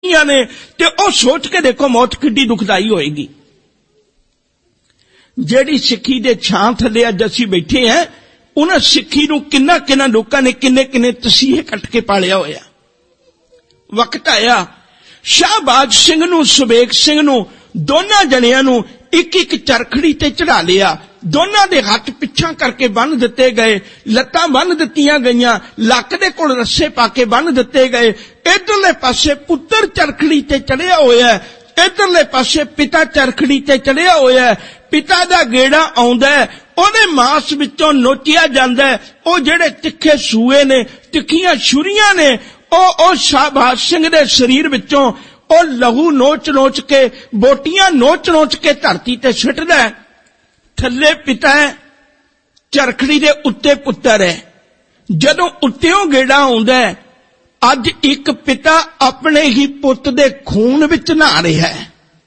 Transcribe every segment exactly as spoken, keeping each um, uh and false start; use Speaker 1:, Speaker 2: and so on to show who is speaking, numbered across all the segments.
Speaker 1: ने ते ओ सोच के देखो मौत किड्डी दुखदाई होएगी। जेड़ी सिक्खी दे छां थले अज असीं बैठे हैं, उन्हां सिक्खी नूं किन्ना किन्ना लोकां ने किन्ने किन्ने तसीहे कट के पालिया होया। वक्त आया शाहबाज सिंह नूं सुबेग सिंह नूं दोनां जणियां नूं एक एक चरखड़ी ते चढ़ा लिया। दोनां दे हथ पिछां करके बन दिते गए, लत्तां बन दित्तियां गईयां, लक दे कोल रस्से पाके बन दिते गए। इधरले पासे पुत्तर चरखड़ी ते चढ़िया होया, इधरले पासे पिता चरखड़ी ते चढ़िया होया। पिता दा गेड़ा आउंदा है, ओदे मास विचों नोचिया जांदा है। ओ जेड़े तिखे सूए ने, तिखियां छुरियां ने, ओ ओ शाहबाज सिंह दे शरीर विचों ओ लहू नोच नोच के, बोटियां नोच नोच के धरती ते सुटदा है। थल्ले पिता है, चरखड़ी दे उत्ते पुत्तर है। जदों उत्तेओं गेड़ा आउंदा है, अज एक पिता अपने ही पुत दे खून विच नहा रहा है।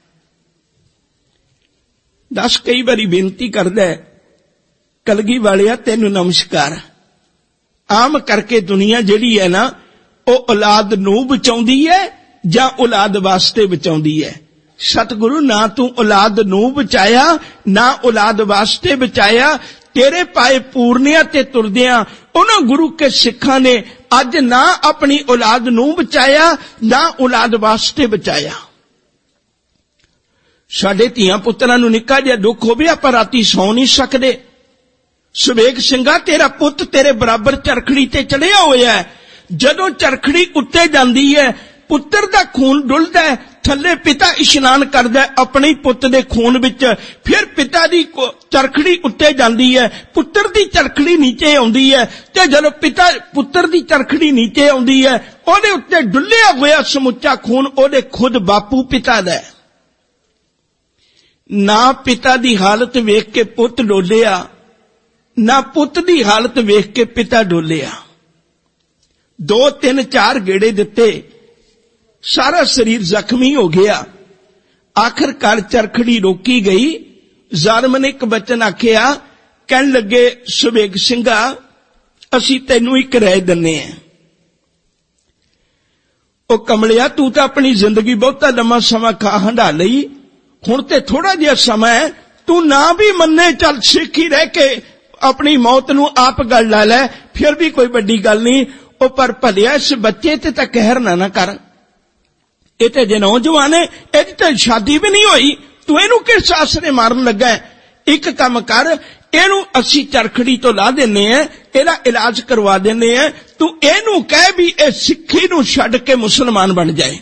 Speaker 1: दस कई बारी बेनती करदा है, कलगी वालिया तेनू नमस्कार। आम करके दुनिया जिहड़ी है ना, ओ औलाद नूं बचाउंदी है जां औलाद वास्ते बचाउंदी है। सतगुरु ना तू औलाद नूं बचाया, ना औलाद वास्ते बचाया। तेरे पाए पूर्णिया ते तुरदियां उन्हां गुरु के सिखां ने अज ना अपनी औलाद नूं बचाया, ना औलाद वास्ते बचाया। साडे धीआं पुत्रां नूं निक्का जिहा दुख होवे, आपां राती सौ नहीं सकदे। सुबेग सिंघा तेरा पुत तेरे बराबर चरखड़ी ते चढ़िया होया है। जदों चरखड़ी उत्ते जांदी है, पुत्र दा खून डुलदा है, थल्ले पिता इशनान करदा है अपने ही पुत दे खून विच। फिर पिता दी चरखड़ी उत्ते जांदी है, पुत्र दी चरखड़ी नीचे आउंदी है। ते जदों पिता पुत्र दी चरखड़ी नीचे आउंदी है, ओदे उत्ते डुल्लिया होया समुच्चा खून ओदे खुद बापू पिता दा है। ना पिता दी हालत वेख के पुत डोलिया, ना पुत दी हालत वेख के पिता डोलिया। दो तीन चार गेड़े दिते, सारा शरीर जख्मी हो गया। आखिरकार चरखड़ी रोकी गई। जालिम ने एक बचन आखिया, कहन लगे सुबेग सिंघा असी तैनू एक राय दन्ने हैं। ओ कमलिया तू तो अपनी जिंदगी बहुता लम्मा समा खा हंडा लई, हुण ते थोड़ा जिहा समा है, तू ना भी मन्ने चल सिक्खी रह के अपनी मौत नू आप गल ला लै, फिर भी कोई बड़ी गल नहीं। ओ पर भलिया इस बच्चे ते तां कहर ना ना कर, ये तो जे नौजवान है, इहदी तो शादी भी नहीं हुई, तू इहनू किस आसरे मारन लगा है। एक काम कर, इहनू असी चरखड़ी तो ला देने हैं, इहदा इलाज करवा देने हैं। तू इहनू कह भी ए सिक्खी नू छड्ड के मुसलमान बन जाए।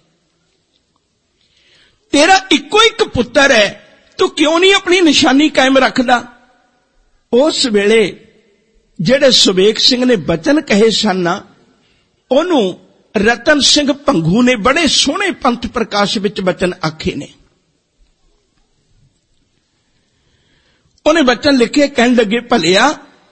Speaker 1: तेरा इको एक पुत्र है, तू क्यों नहीं अपनी निशानी कायम रखदा। उस वेले जेड़े सुबेग सिंह ने बचन कहे सन, ओनू रतन सिंह भंगू ने बड़े सोहने पंथ प्रकाश विच बचन आखे ने। उन्हें बचन लिखे, कहन लगे भलिया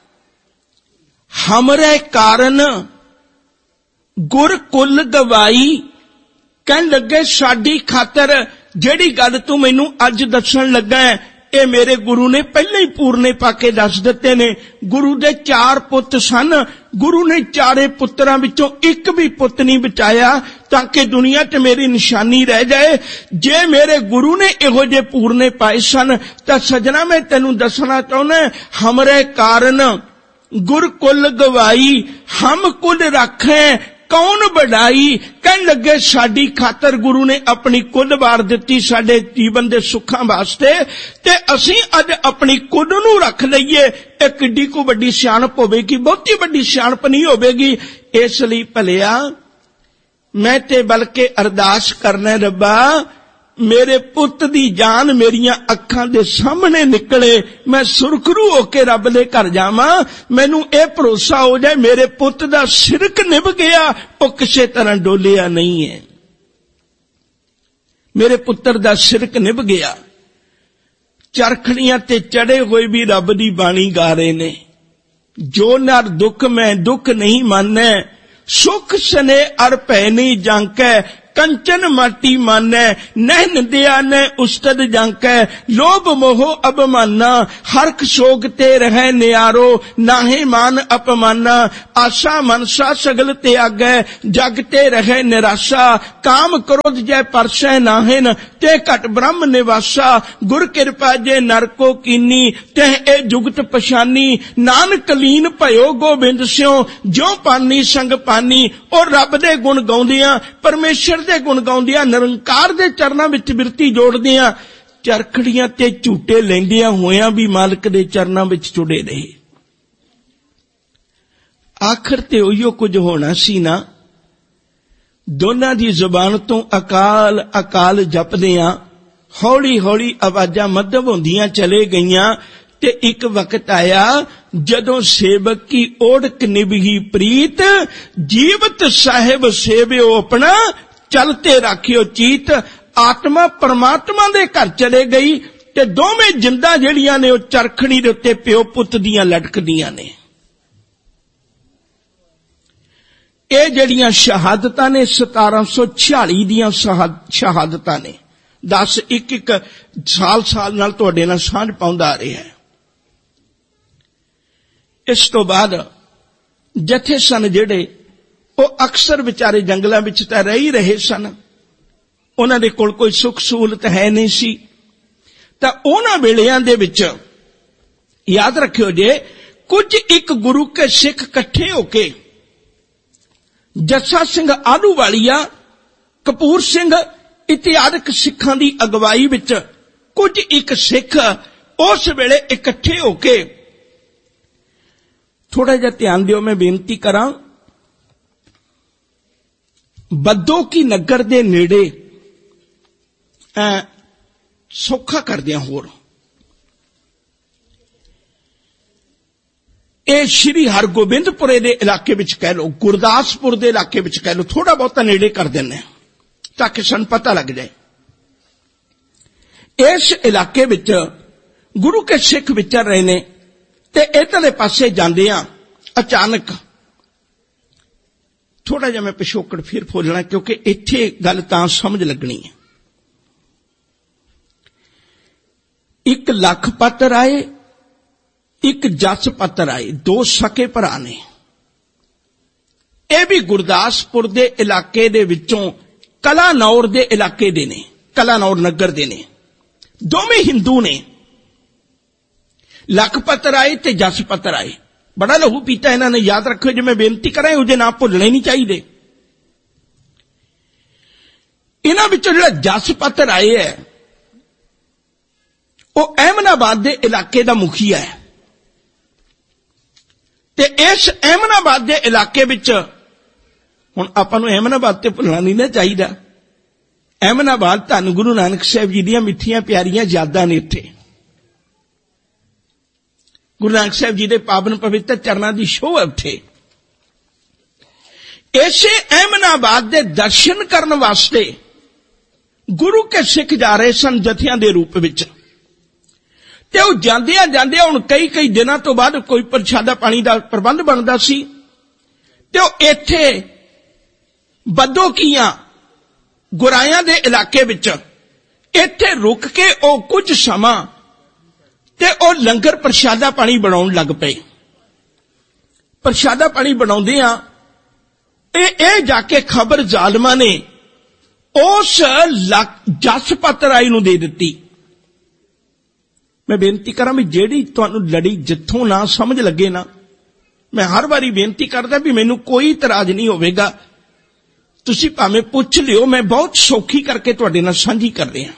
Speaker 1: हमरे कारण गुर कुल गवाई। कहन लगे साडी खातर जेड़ी गल तू मैनू अज दसन लगा है, ए मेरे गुरु ने पहले ही पूरने पाके दस दिते ने। गुरु दे चार पुत सन, गुरु ने चारे पुत्रां विचों एक भी पुत नहीं बचाया ताकि दुनिया च मेरी निशानी रह जाए। जे मेरे गुरु ने इहो जे पूरने पाए सन तां सजना मैं तैनू दसना चाहुंदा, हमरे कारण गुर कुल गवाई, हम कुल रखें कौन बढ़ाई। कहन लगे साडी खातर गुरु ने अपनी कुल वार दिती साडे जीवन दे सुखां वास्ते, ते असीं अज अपनी कुल नूं रख लईए। इह किड्डी को वड्डी सियाणप होवेगी, बहुती वड्डी सियाणप नहीं होवेगी। इसलिए भलिया मैं ते बल्कि अरदास करना, रब्बा मेरे पुत दी जान मेरियां अखां दे सामने निकले, मैं सुरखरू होके रब दे घर जावां, मैनू ये भरोसा हो जाए मेरे पुत दा सिरक निभ गया, वो किसी तरह डोलिया नहीं है। मेरे पुत्र दा सिरक निभ गया। चरखड़ियां ते चढ़े हुए भी रब दी बाणी गा रहे ने, जो नर दुख मैं दुख नहीं मानै, सुख सने अर भै नहीं जांकै, कंचन माटी मानै, नह निंदिया न उस्तद जांकै, लोभ मोह अबमाना, हरख शोक ते रह नियारो, नाहे मान अपमाना, आशा मनसा सगल त्यागै, जग ते रह निराशा, काम क्रोध जय परसै नाहिन, ते घट ब्रह्म निवासा, गुर कृपा जे नरको कीनी, तह ए जुगत पछानी, नानक लीन भयो गोबिंद स्यों, ज्यों पानी संग पानी। और रब दे गुण गाउंदियां, परमेश्वर दे गुण गाउंदियां, निरंकार दे चरनां विच बिरती जोड़दियां, चरखड़ियां ते झूटे लैंदियां होयां भी मालक दे चरनां विच जुड़े रहे। आखिर ते उहियो कुछ होना सी ना। दोनां दी जुबान तो अकाल अकाल जपदियां हौली हौली आवाजां मध्यम होंदियां चले गईयां, ते एक वक्त आया जदों सेवक की ओढ़क निभही प्रीत, जीवत साहिब सेवियो अपना, चलते राखियो चीत। आत्मा परमात्मा दे घर चले गई ते दोवें जिंदा जड़ियां ने वो चरखड़ी दे उत्ते प्यो पुत दियां लटकदियां ने। ये जड़ियां शहादतां ने सतारां सौ छियाली दियां शहादतां ने, दस एक एक साल साल नाल तुहाडे नाल सांझ पाउंदा आ रहा है। इस तो बाद जथे सन जेड़े वो अक्सर विचारे जंगलों विच तां रह ही रहे सन, उन्हां दे कोल कोई सुख सहूलत है नहीं सी। तां उन्हां वेलियां दे विच याद रखियो जे कुछ एक गुरु के सिख इकट्ठे होके जस्सा सिंह आलूवालिया, कपूर सिंह इत्यादि सिखां दी अगवाई विच कुछ एक सिख उस वेले इकट्ठे होके, थोड़ा जिहा ध्यान दिओ, मैं बेनती करां, बद्दो की नगर दे नेड़े सौखा करदियां होर ਇਹ श्री हरगोबिंदपुरे दे इलाके विच कह लो, गुरदासपुर दे इलाके विच कह लो, थोड़ा बहुत नेड़े कर देने ताकि सन पता लग जाए। इस इलाके विच गुरु के सिख विचर रहे ने ते इधरले पासे जांदियां अचानक थोड़ा जिहा मैं पिछोकड़ फिर फोलना, क्योंकि इत्थे गल तां समझ लगनी है। एक लखपत आए, एक जसपत आए, दो सके भरा ने। यह भी गुरदासपुर दे इलाके दे विचों कलानौर दे इलाके दे ने, कलानौर नगर दे ने, दोवें हिंदू ने। लखपत राय ते जसपत राय, बड़ा लहू पीता इन्हां ने, याद रखो जो मैं बेनती करा उहदे नाम भुलने नहीं चाहिए। इन्हां विचों जिहड़ा जसपत राय है वो अहमदाबाद दे इलाके दा मुखिया है, ते इस अहमदाबाद दे इलाके विच हुण आपां नूं अहमदाबाद ते भुलना नहीं ना चाहिए। अहमदाबाद धन गुरु नानक साहिब जी दीयां मिठियां प्यारियां यादां ने। इत्थे गुरु नानक साहिब जी दे पावन पवित्र चरणां दी शोभ है। उत्थे इसे अहमदाबाद दे दर्शन करन वास्ते गुरु के सिख जा रहे सन जथियां दे रूप विच, ते वो जांदियां जांदियां हुण कई कई दिनां तो बाद कोई प्रशादा पानी दा प्रबंध बनदा सी, ते वो इत्थे बद्दोकीयां गुरायां दे इलाके विच इत्थे रुक के ओ कुछ समां ते ओ लंगर प्रशादा पानी बनाउण लग पए। प्रशादा पानी बनाउंदियां ए ए जाके खबर जालमा ने उस जसपत राय नूं दे दित्ती। मैं बेनती करा भी जेड़ी तुहानूं लड़ी जिथों ना समझ लगे ना, मैं हर बारी बेनती करदा भी मैनूं कोई इतराज नहीं होवेगा, तुसीं भावें पुछ लिओ, मैं बहुत सौखी करके तुहाडे नाल सांझी कर रहा।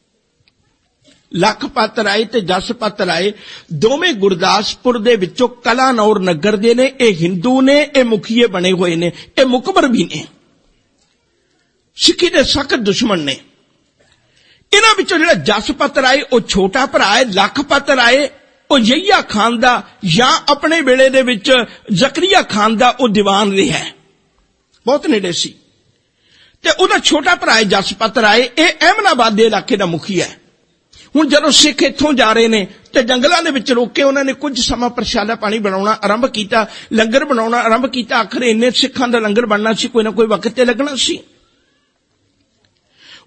Speaker 1: लखपत राय ते जसपत राय दोवें गुरदासपुर दे विचों कलानौर नगर दे ने। ये हिंदू ने, ये मुखिए बने हुए ने, ये मुकबर भी ने, सिक्खी दे सख्त दुश्मन ने। इन्हां विचों जिहड़ा जसपत राय वो छोटा भरा है, लखपत राय वो यहिया खान दा या अपने वेले दे विच जकरिया खान दा वो दीवान रहा है, बहुत नेड़े सी। ते उहदा छोटा भरा है जसपत राय, ये अहमदाबाद दे इलाके दा मुखिया है। हुण जदों सिख इत्थों जा रहे ने ते जंगलां दे विच रोक के उन्होंने कुछ समा प्रशादा पानी बनाउणा आरंभ कीता, लंगर बनाउणा आरंभ कीता। आखिर इन्ने सिखां दा लंगर बनना सी, कोई ना कोई वक्त ते लगना सी।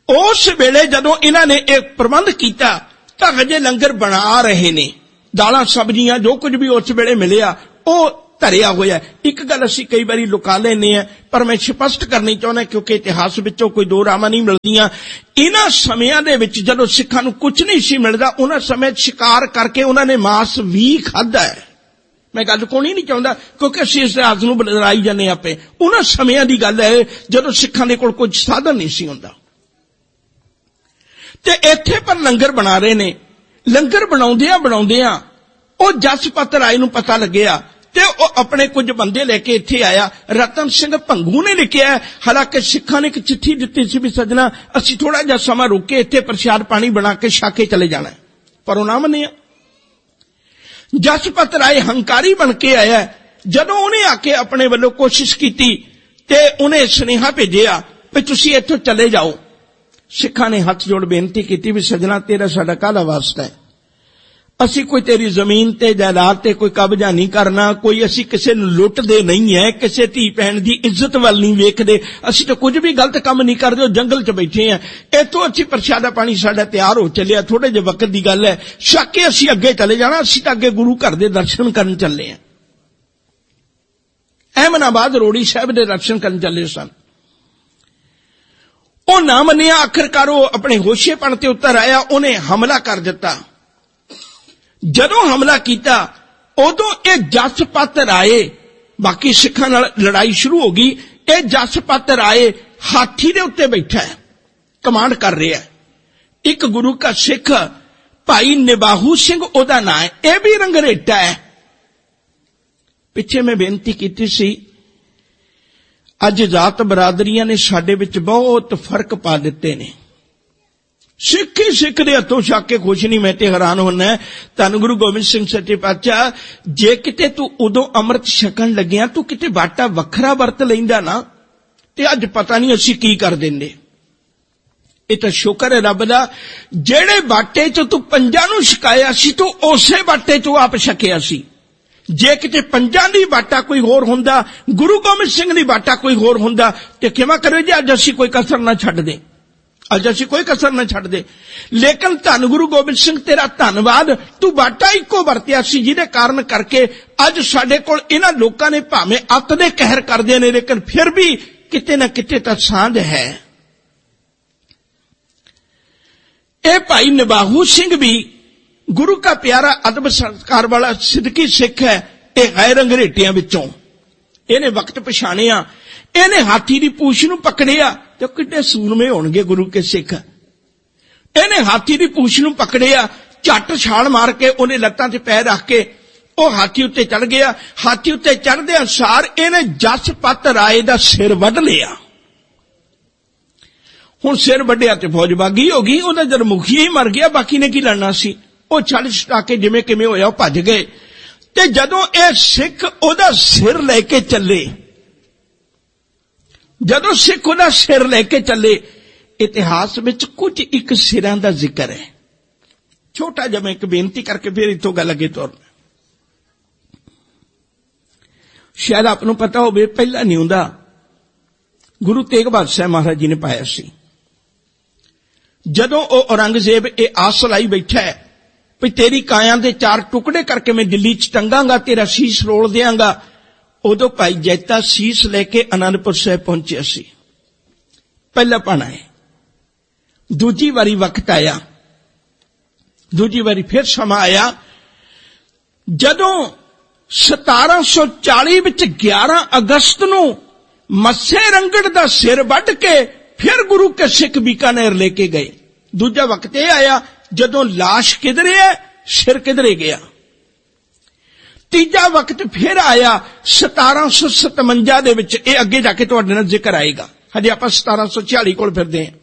Speaker 1: उस वेले जदों इन्हां ने एक प्रबंध किया तां हजे लंगर बना रहे ने, दालां सब्जियां जो कुछ भी उस वेले मिलिया वो धरिया होया। एक गल असीं कई बारी लुका लैंदे आ, पर मैं स्पष्ट करनी चाहुंदा क्योंकि इतिहास विचों कोई दो रावां नहीं मिलदियां। इन्हां समयां दे विच जदों सिखां नूं कुछ नहीं सी मिलदा, उन्हां समय शिकार करके उन्हां ने मांस भी खाधा है। मैं गल कोणी नहीं चाहुंदा क्योंकि असीं इस इतिहास नूं बदलाई जाने आपे। उन्हां समयां दी गल है जदों सिखां दे कोल कुछ साधन नहीं सी हुंदा ते इत्थे पर लंगर बना रहे ने। लंगर बनाउंदियां बनाउंदियां ओ जसपत राय नूं पता लग्गिया ते ओ अपने कुछ बंदे लेके इत्थे आया। रतन सिंह भंगू ने लिखिया, हालांकि सिखां ने एक चिट्ठी दित्ती सी भी सजना असीं थोड़ा जिहा समां रुक के इत्थे प्रसाद पानी बना के छक के चले जाना, पर ओ ना मन्निया। जसपत राय हंकारी बन के आया। जदों उन्हें आके अपने वालों कोशिश की ते उन्हें सुनेहा भेजिया भी तुसीं इत्थों चले जाओ। सिखां ने हथ जोड़ बेनती की भी सजना तेरा साडा काहदा वास्ता है, असी कोई तेरी जमीन ते जायदाद ते कोई कब्जा नहीं करना, कोई असी किसे नूं लुटदे नहीं है, किसे धी भैन दी इज्जत वल नहीं वेखदे, असी तो कुछ भी गलत काम नहीं करदे, जंगल च बैठे हैं। इत्थों असी प्रशादा पानी साडा तैयार हो चलिया, थोड़े जे वक्त दी गल है, छक के असी अगे चले जाना, असी तां अगे गुरु घर दे दर्शन करन चले हैं। अहमदाबाद रोड़ी साहब दे दर्शन करन चले सन। ਉਹ ਨਾ ਮੰਨਿਆ, आखिरकार ਉਹ अपने होशेपन ते उतर आया, ਉਹਨੇ हमला कर दिता। ਜਦੋਂ हमला किया उदों ये जसपत राय, बाकी सिखां नाल लड़ाई शुरू हो गई। ये जसपत राय हाथी दे उत्ते बैठा है, कमांड कर रहा है। एक गुरु का सिख भाई निबाहू सिंह ओदा नाम है, यह भी रंगरेटा है। पिछे मैं बेनती की सी, अज जात बरादरियां ने साडे विच बहुत फर्क पा दिते ने। सिख ही सिख दे हथों छक के खुश नहीं, मैं ते हैरान होना। धन गुरु गोबिंद सिंह सच्चे पातशाह, जे किते तू उदों अमृत छकन लग्या तू किते बाटा वखरा वरत लैंदा ना ते अज पता नहीं असीं की कर देंदे। ये तो शुक्र है रब दा, जेड़े बाटे चों तू पंजां नूं छकाया सी तू उसे बाटे चों आप छकिया सी। जे किते पंजां दी बाटा कोई होर हुंदा, गुरु गोबिंद सिंह दी बाटा कोई होर हुंदा ते किवें करे जे अज असीं कोई कसर ना छड्ड दे, अज असीं कोई कसर ना छड्ड दे। लेकिन धन गुरु गोबिंद सिंह तेरा धन्नवाद, तू बाटा इक्को वरतिया सी जिहदे कारण करके अज साडे कोल इन्हां लोकां ने भावें अत दे कहर करदे ने, लेकिन फिर भी किते ना किते तां सांझ है। ए भाई निबाहू सिंह भी गुरु का प्यारा अदब संस्कार वाला सिद्दकी सिख है। ये गैर अंग्रेटियां विचों इहने वक्त पछाणिया, इहने हाथी दी पूछ नूं पकड़िया ते किड्डे सूरमे होणगे गुरु के सिख। इहने हाथी दी पूछ नूं पकड़िया, झट छाल मार के उहने लत्तां ते पैर रख के ਉਹ हाथी उत्ते चढ़ गया। हाथी उत्ते चढ़दे अनुसार इहने जसपत राय दा सिर वढ लिया। हुण सिर वढिया ते फौज बागी हो गई, उहदा जद मुखिया ही मर गया, बाकी ने की लड़ना सी। ਉਹ ਛਲ ਛਟਾ ਕੇ ਜਿਵੇਂ ਕਿਵੇਂ ਹੋਇਆ ਉਹ ਭੱਜ ਗਏ। ਤੇ ਜਦੋਂ ਇਹ ਸਿੱਖ ਉਹਦਾ ਸਿਰ ਲੈ ਕੇ ਚੱਲੇ, ਜਦੋਂ ਸਿੱਖ ਉਹਦਾ ਸਿਰ ਲੈ ਕੇ ਚੱਲੇ, ਇਤਿਹਾਸ ਵਿੱਚ ਕੁਝ ਇੱਕ ਸਿਰਾਂ ਦਾ ਜ਼ਿਕਰ ਹੈ। ਛੋਟਾ ਜਿਹਾ ਮੈਂ ਇੱਕ ਬੇਨਤੀ ਕਰਕੇ ਫਿਰ ਇੱਥੋਂ ਗੱਲ ਅੱਗੇ ਤੋਰਨਾ। ਸ਼ਾਇਦ ਆਪ ਨੂੰ ਪਤਾ ਹੋਵੇ, ਪਹਿਲਾਂ ਨਹੀਂ ਹੁੰਦਾ, ਗੁਰੂ ਤੇਗ ਬਹਾਦਰ ਸਾਹਿਬ ਮਹਾਰਾਜ ਜੀ ਨੇ ਪਾਇਆ ਸੀ। ਜਦੋਂ ਉਹ ਔਰੰਗਜ਼ੇਬ ਇਹ ਆਸ ਲਾਈ ਬੈਠਾ ਹੈ भी तेरी काया दे चार टुकड़े करके मैं दिल्ली च टंगांगा, तेरा शीश रोल देंगा, उदों भाई जैता शीश लेके आनंदपुर साहिब पहुंचे सी। पहला पाना है। दूजी बारी वक्त आया, दूजी बारी फिर समा आया, जदों सतारा सौ चाली विच ग्यारह अगस्त नूं मस्से रंगड़ दा सिर वढ के फिर गुरु के सिख बीकानेर लेके गए। दूजा वक्त यह आया जदों लाश किधरे है, सिर किधरे गया। तीजा वक्त फिर आया सतारा सौ सतवंजा दे विच, ये अगे जाके तुहाडे नाल जिक्र आएगा, हजे आपां सतारा सौ छियाली कोल फिरदे हैं।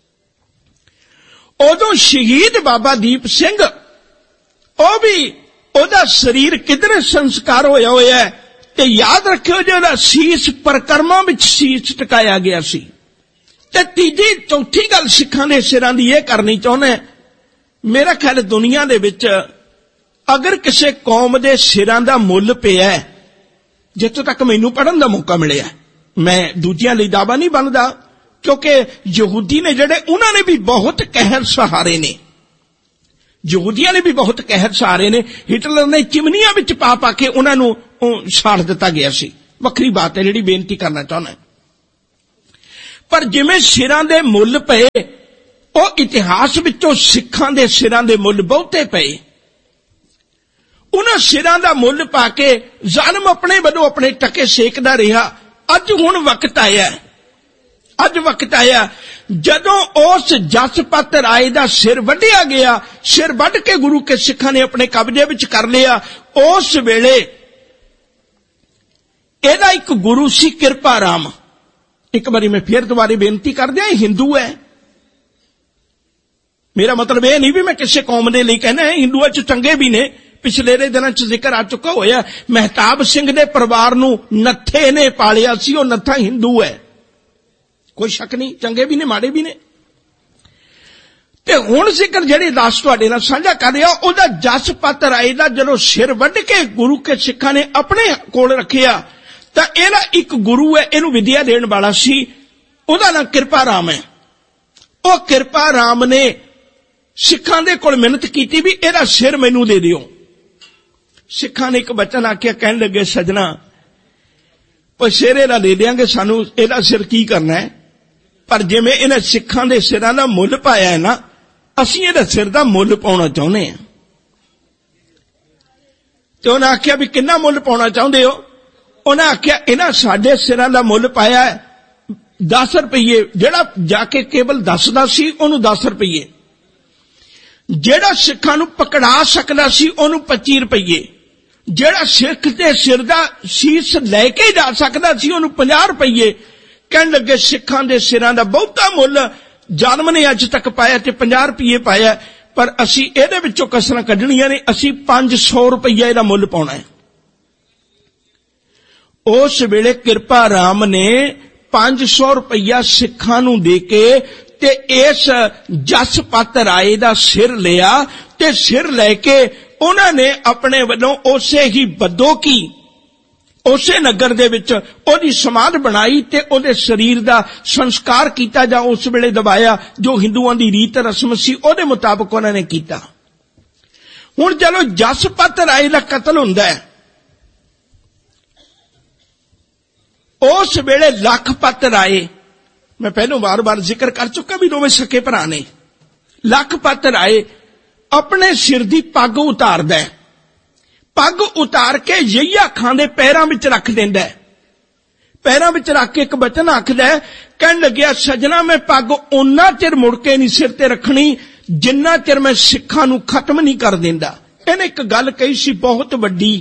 Speaker 1: उदों शहीद बाबा दीप सिंह, ओ भी ओदा शरीर किधरे संस्कार होया होया है, ते याद रखियो जो ओदा शीश परकरमां विच शीश टकाया गया सी। ते तीजी चौथी गल सिखां दे सिरां दी यह करनी चाहुंदा, मेरा ख्याल दुनिया दे विच अगर किसी कौम दे सिरां दा मुल पिया, जित्थों तक मैनूं पढ़न दा मौका मिलिया, मैं दूजियां लई दावा नहीं बनदा, क्योंकि यहूदी ने जिहड़े उन्होंने भी बहुत कहर सहारे ने, यहूदियां ने भी बहुत कहर सहारे ने। हिटलर ने चिमनियां विच पा पा के उन्होंने साड़ दिता गया सी। वखरी बात है जिहड़ी बेनती करना चाहुंदा। पर जिवें सिरां दे मुੱਲ पए, ਉਹ इतिहास विचों सिखां दे सिरां दे मुੱਲ बहुते पए। उन्हां सिरां दा मुੱਲ पा के ज़ालिम अपने वल्लों अपने टके सेकदा रहा। अज हुण वक्त आया, अज वक्त आया जदों उस जसपत राय दा सिर वड्ढिया गया, सिर वड्ढ के गुरु के सिखां ने अपने कब्जे विच कर लिया। उस वेले इहदा एक गुरु सी किरपा राम। एक बारी मैं फिर दोबारा बेनती कर दिया, हिंदू है। मेरा मतलब यह नहीं भी मैं किसी कौम के लिए कहना है, हिंदुआ च चंगे भी ने। पिछले दिनों च जिक्र आ चुका होया, महताब सिंह दे परिवार नूं नत्थे ने पालिया सी, वो नत्था हिंदू है, कोई शक नहीं। चंगे भी ने माड़े भी ने। ते हुण जिक्र जिहड़ी दस तुहाडे नाल साझा कर रिहा, ओहदा जसपत राय दा जदों सिर वड्ढ के गुरु के सिखां ने अपने कोल रखिया, तां इहदा एक गुरु है, इहनूं विद्या देण वाला सी, ओहदा नाम किरपा राम है। ਉਹ किरपा राम ने सिखां दे कोल मिन्नत कीती भी इहदा सिर मैनूं दे दिओ। सिखां ने एक वचन आखिया, कहण लगे सजना पर सिर इहदा दे देंगे, सानू इहदा सिर की करना है। पर जिवें इन्हां सिखां दे सिरां दा मुੱਲ पाया है ना, असीं इहदा सिर दा मुੱਲ पाउणा चाहुंदे हां। ते उन्हां आखिया भी किन्ना मुੱਲ पाउणा चाहुंदे हो? उन्हां आखिया इन्हां साडे सिरां दा मुੱਲ पाया है दस रुपये। जिहड़ा जाके केवल दसदा सी उहनूं दस रुपये, जिहड़ा सिखां नूं पकड़ा सकदा सी उहनूं पच्ची रुपये, जिहड़ा सिख दे सिर दा शीस लैके जा सकदा सी उहनूं पचास रुपये। कहण लगे सिखां दे सिरां दा बहुता मुੱਲ जालम ने अज तक पाया ते पचास रुपये पाया, पर असीं इहदे विचों कसरां कढणीਆਂ ने, असीं पांच सौ रुपया इहदा मुੱਲ पाउणा है। उस वेले किरपा राम ने पांच सौ रुपया सिखां नूं दे के ते इस जसपत राय दा सिर लिया, ते सिर लैके उन्होंने अपने वल्लों उसे ही बदो की उसे नगर दे विच ओदी समाध बनाई ते ओदे शरीर दा संस्कार कीता, जां उस वेले दबाया जो हिंदुआं दी रीत रस्म सी ओदे मुताबक उन्होंने कीता। हुण चलो जसपत राय दा कतल हुंदा है, उस वेले लखपत राय, मैं पहलों बार बार जिक्र कर चुका भी दोवें सके भरा ने। लखपत राय अपने सिर दी पग उतारदा है, पग उतार के यहीया खां दे पैरां विच रख दिंदा है। पैरां विच रख के एक बचन आखदा है, कहण लग्या सजना मैं पग उन्ना चिर मुड़ के नहीं सिर ते रखनी जिन्ना चिर मैं सिखां नूं खत्म नहीं कर दिंदा। इहने एक गल कही सी बहुत वड्डी।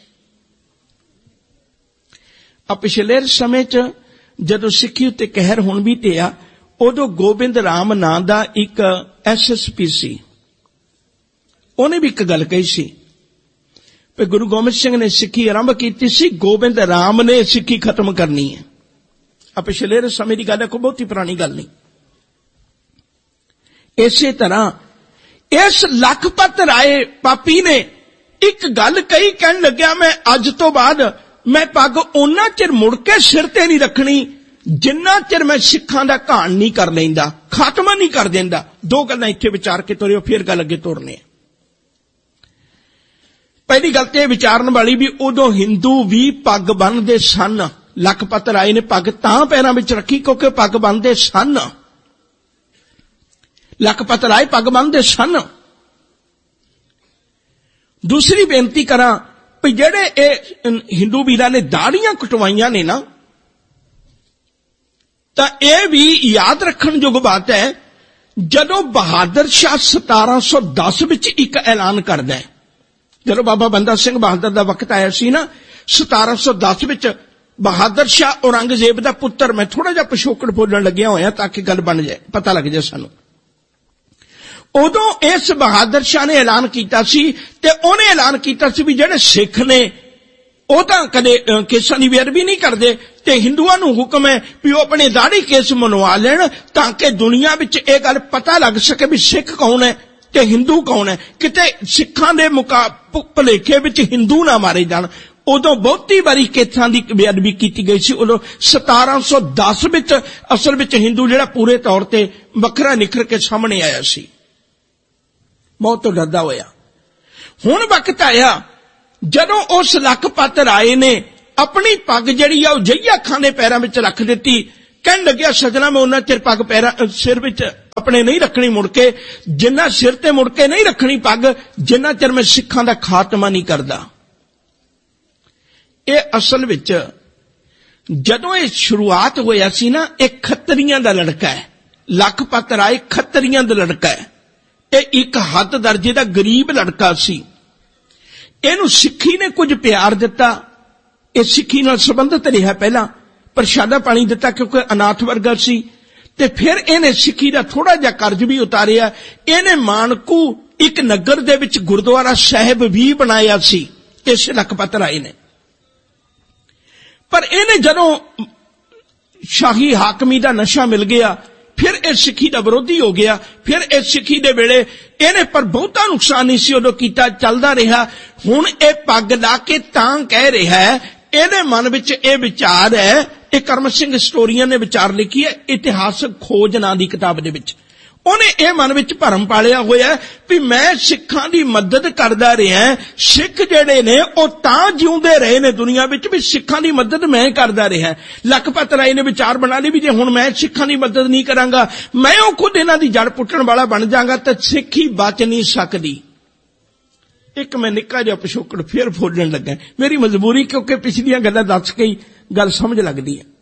Speaker 1: आ पिछले समय च जदों सिक्खी उत्ते कहर हुण भी ढिया, उदों गोबिंद राम नां दा एक एस एस पी सी, उहने भी एक गल कही सी कि गुरु गोबिंद सिंह ने सिक्खी आरंभ की सी, गोबिंद राम ने सिक्खी खत्म करनी है। आ पिछले समय की गल है, कोई बहुत ही पुरानी गल नहीं। इसे तरह इस लखपत राय पापी ने एक गल कही, कहन लग्या मैं अज तो बाद मैं पग उन्ना चिर मुड़ के सिर ते नहीं रखनी जिन्ना चिर मैं सिखां दा घाण नहीं कर लैंदा, खात्मा नहीं कर देंदा। दो गल्लां इत्थे विचार के तुरियो, फिर गल अगे तोरने। पहली गल ते विचारन वाली भी उदों हिंदू भी पग बन्नदे सन। लखपत राय ने पग तां पैरां विच रखी क्योंकि पग बन्नदे सन। लखपत राय पग बन्नदे सन। दूसरी बेनती करां भी जेड़े हिंदू वीरां ने दाड़ियां कटवाइयां ने ना, तां इह भी याद रखण जोग बात है, जदों बहादुर शाह सतारां सौ दस विच एक ऐलान करदा है, जदों बाबा बंदा सिंह बहादुर दा वक्त आया सी ना सतारां सौ दस विच, बहादुर शाह औरंगजेब दा पुत्र, मैं थोड़ा जिहा पिछोकड़ बोलण लग्या होया ताकि गल बन जाए, पता लग जाए सानू। उदों इस बहादुर शाह ने ऐलान कीता सी ते उहने ऐलान कीता सी भी जेड़े सिख ने ਉਹ ਤਾਂ कदे केसां दी बेअदबी नहीं करदे ते हिंदुआं नूं हुक्म है भी ਉਹ अपने दाढ़ी केस मनवा लेण ताकि दुनिया विच ਇਹ गल पता लग सके भी सिख कौन है ते हिंदू कौन है, किते सिखां दे मुका भुलेखे विच हिंदू ना मारे जाण। उदों बहुती बारी केसां की बेअदबी की गई सी। उदों सतारां सौ दस विच असल विच हिंदू जिहड़ा पूरे तौर ते वखरा निखर के सामने आया सी, मौत तो डरदा होया। हुण वक्त आया जदों उस लखपत राय ने अपनी पग जिहड़ी आ जईया खां दे पैरां विच रख दित्ती। कहन लग्या सजना मैं उन्ना चिर पग पैरां सिर विच अपने नहीं रखनी मुड़ के, जिन्ना सिर ते मुड़ के नहीं रखनी पग जिन्ना चिर मैं सिखां दा खात्मा नहीं करदा। ये असल विच जदों ये शुरुआत होया सी ना, एक खत्तरियां दा लड़का है, लखपत राय खत्तरियां दा लड़का है। ये एक हद दर्जे दा गरीब लड़का सी। इहनूं सिक्खी ने कुछ प्यार दिता, ये सिक्खी नाल संबंधित रहा, पहला प्रशादा पानी दिता क्योंकि अनाथ वर्गा सी, ते फिर इहने सिक्खी दा थोड़ा जिहा कर्ज भी उतारिया। इहने मानकू एक नगर दे विच गुरुद्वारा साहिब भी बनाया सी इस लखपत राय ने। पर इहने जदों शाही हाकमी दा नशा मिल गया, फिर इस सिक्खी दा विरोधी हो गया। फिर इस सिक्खी दे वेले इहने पर बहुता नुकसान नहीं सी उदों कीता, चलदा रहा। हुण इह पग ला के तां कह रहा है, इहदे मन विच इह विचार है, इह करम सिंह स्टोरीअन ने विचार लिखी है इतिहासक खोज नां दी किताब दे विच। उहने इह मन विच भरम पालिया होया भी मैं सिखां दी मदद करदा रहा। सिख जिहड़े ने ओह तां जिउंदे रहे ने दुनिया विच भी सिखां दी मदद मैं करदा रहा। लखपत राय ने विचार बना ली भी जे हुण मैं सिखां दी मदद नहीं करांगा, मैं ओह खुद इन्हां दी जड़ पुट्टण वाला बन जांगा ते सिक्खी बच नहीं सकदी। एक मैं निक्का जिहा पिछोकड़ फिर फोलण लगा, मेरी मजबूरी क्योंकि पिछलियां गल्लां दस के ही गल समझ लगदी है।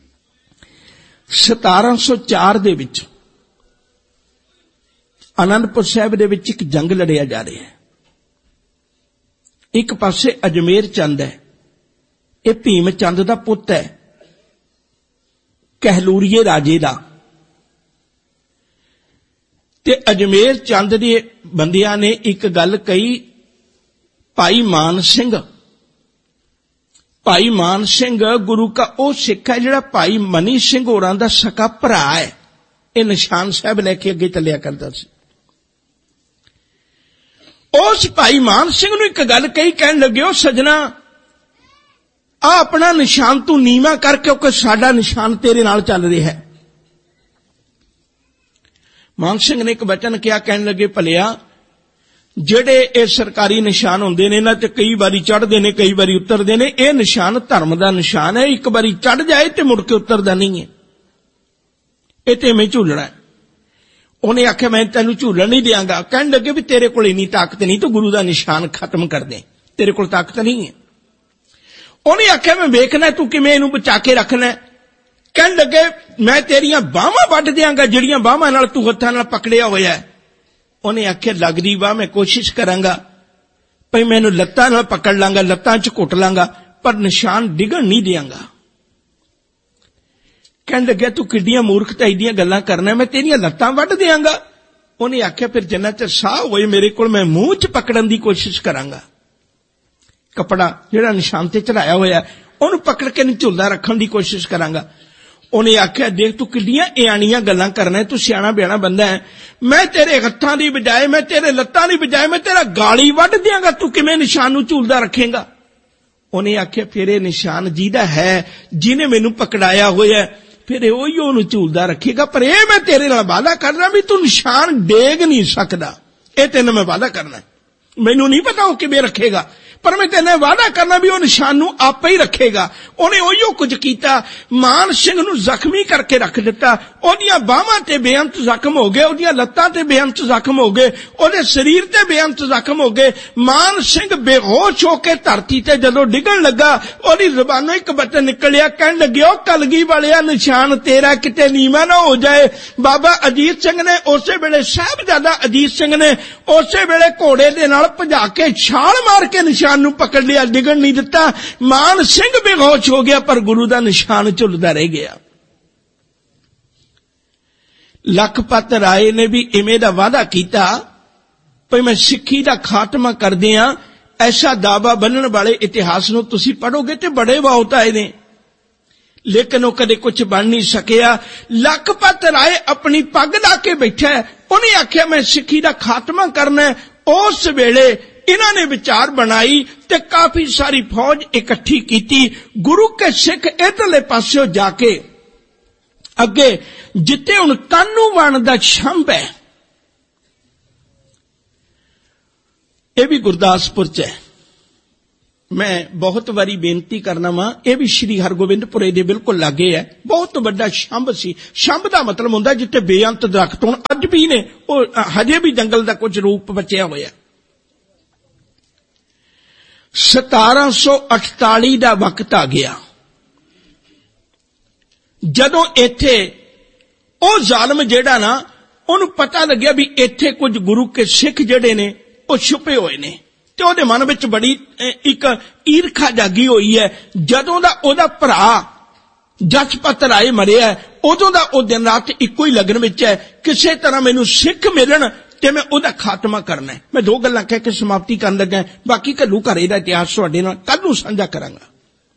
Speaker 1: सतारां सौ चार दे विच आनंदपुर साहिब दे विच एक जंग लड़िया जा रहा है। एक पासे अजमेर चंद है, यह भीम चंद दा पुत है, कहलूरीए राजे दा। ते अजमेर चंद दे बंदियां ने एक गल कही, भाई मान सिंह, भाई मान सिंह गुरु का ओ सिख है जिहड़ा भाई मनी सिंह होरां दा सका भरा है। यह निशान साहब लैके अगे चलिया करदा सी। उस भाई मान सिंह नूं एक गल कही, कहन लगे ओ सजना आ अपना निशान तू नीवा कर क्योंकि साडा निशान तेरे नाल चल रहा है। मान सिंह ने एक वचन किया, कहन लगे भलिया जेड़े ये सरकारी निशान होंदे ने ना ते कई बारी चढ़दे ने कई बारी उतरदे ने, यह निशान धर्म दा निशान है, एक बारी चढ़ जाए ते मुड़ के उतरदा नहीं है, ये ते मैं झूलना है। उन्हें आख्या मैं तेनू झूलन नहीं देंगा। कहने लगे भी तेरे को इन्नी ताकत नहीं तो गुरु का निशान खत्म कर दे, तेरे को ताकत नहीं है। उन्हें आख्या मैं वेखना तू किवें इहनूं बचा के रखना। कहने लगे मैं तेरियां बाहां वड्ड देंगा जिहड़ियां बाहां नाल तू हत्थां नाल पकड़िया होया है। उन्हें आख्या लगदी बाह मैं कोशिश करांगा भई मैनूं लत्तां नाल पकड़ लांगा, लत्तां च घुट लांगा, पर निशान डिगण नहीं देंगा। कहने लगे तू किड्डियां मूर्खताई दियां गल्लां करना, मैं तेरियां लत्तां वड्ड देंगा। उन्हें आख्या फिर जिन्ना चिर साह होए मेरे कोल मैं मूंह च पकड़न दी कोशिश करांगा। कपड़ा जिहड़ा निशान ते चढ़ाया होया उहनूं पकड़ के झुलदा रखण दी कोशिश करांगा। उन्हें आख्या देख तू किड्डियां इयाणियां गल्लां करना, तू सियाणा बियाणा बंदा है, मैं तेरे हत्थां दी बजाए मैं तेरे लत्तां दी बजाए मैं तेरा गाली वड्ड देंगा, तू किवें निशान नूं झूलदा रखेगा। उन्हें आख्या फिर यह निशान जिहदा है जिन्हें मैनूं पकड़ाया होया फिर उही ओनू झूलदा रखेगा, पर यह मैं तेरे नाल वादा करना भी तू निशान डेग नहीं सकदा, यह तेन मैं वादा करना। मैनू नहीं पता वो किवें रखेगा, पर मैं तेने वादा करना भी वो निशान नूं आपे ही रखेगा। उन्हें उही कुछ कीता, मान सिंह नूं जख्मी करके रख दिता। ओदियां बाहां ते बेअंत जख्म हो गए, ओदियां लत्तां ते बेअंत जख्म हो गए, ओदे शरीर ते बेअंत जख्म हो गए। मान सिंह बेहोश होके धरती ते जदों डिगण लगा ओदी ज़बानों एक वचन निकलिया, कहण लगे ओ कलगी वालिया निशान तेरा किते नीवा ना हो जाए। बाबा अजीत सिंह ने उसे वेले साहिबजादा अजीत सिंह ने उसे वेले घोड़े दे नाल भजा के छाल मार के निशान नूं पकड़ लिया, डिगण नहीं दिता। मान सिंह बेहोश हो गया पर गुरु दा निशान झुलदा रह गया। लखपत राय ने भी इवें दा वादा कीता भई मैं सिक्खी दा खात्मा कर दियां। ऐसा दावा बनण वाले इतिहास नूं तुसीं पढ़ोगे ते बड़े बहुत आए ने, लेकिन वो कदे कुछ बन नहीं सकिया। लखपत राय अपनी पग ला के बैठा है, उन्हें आख्या मैं सिक्खी दा खात्मा करना है। उस वेले इन्हां ने विचार बनाई ते काफी सारी फौज इकट्ठी की। गुरु के सिख इधरले पास्यों जाके अगे जिते हुण कानूवान दा छंभ है, यह भी गुरदासपुर च है। मैं बहुत बारी बेनती करना वा, यह भी श्री हरगोबिंदपुरे दे बिल्कुल लागे है। बहुत बड़ा छंभ सी। छंभ का मतलब होंदा जिथे बेअंत दरख्त होण, अज भी ने, हजे भी जंगल का कुछ रूप बचिया होया। सतारा सौ अठताली का वक्त आ गया जदों इत्थे ओ जालम जेड़ा ना, उन्हें पता लग्या भी इत्थे कुछ गुरु के सिख जेड़े ने वो छुपे हुए ने, ते ओदे मन विच बड़ी एक ईरखा जागी हुई है। जदों दा ओदा भरा जसपत राय मरिया, उदों दा ओ दिन रात इक्को ही लगन विच है, किसी तरह मैनू सिख मिलन ते मैं ओदा खात्मा करना है। मैं दो गल्लां कह के समाप्ति करन लगा, बाकी घल्लू घरे दा इतिहास तुहाडे नाल कल नूं साझा करांगा।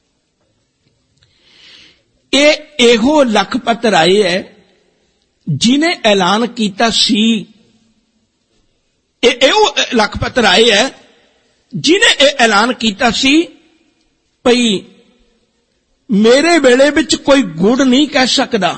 Speaker 1: ये एहो लखपत राय है जिन्हें ऐलान कीता सी, एहो लखपत राय है जिन्हें ए ऐलान कीता सी भई मेरे वेले विच कोई गुड़ नहीं कह सकदा,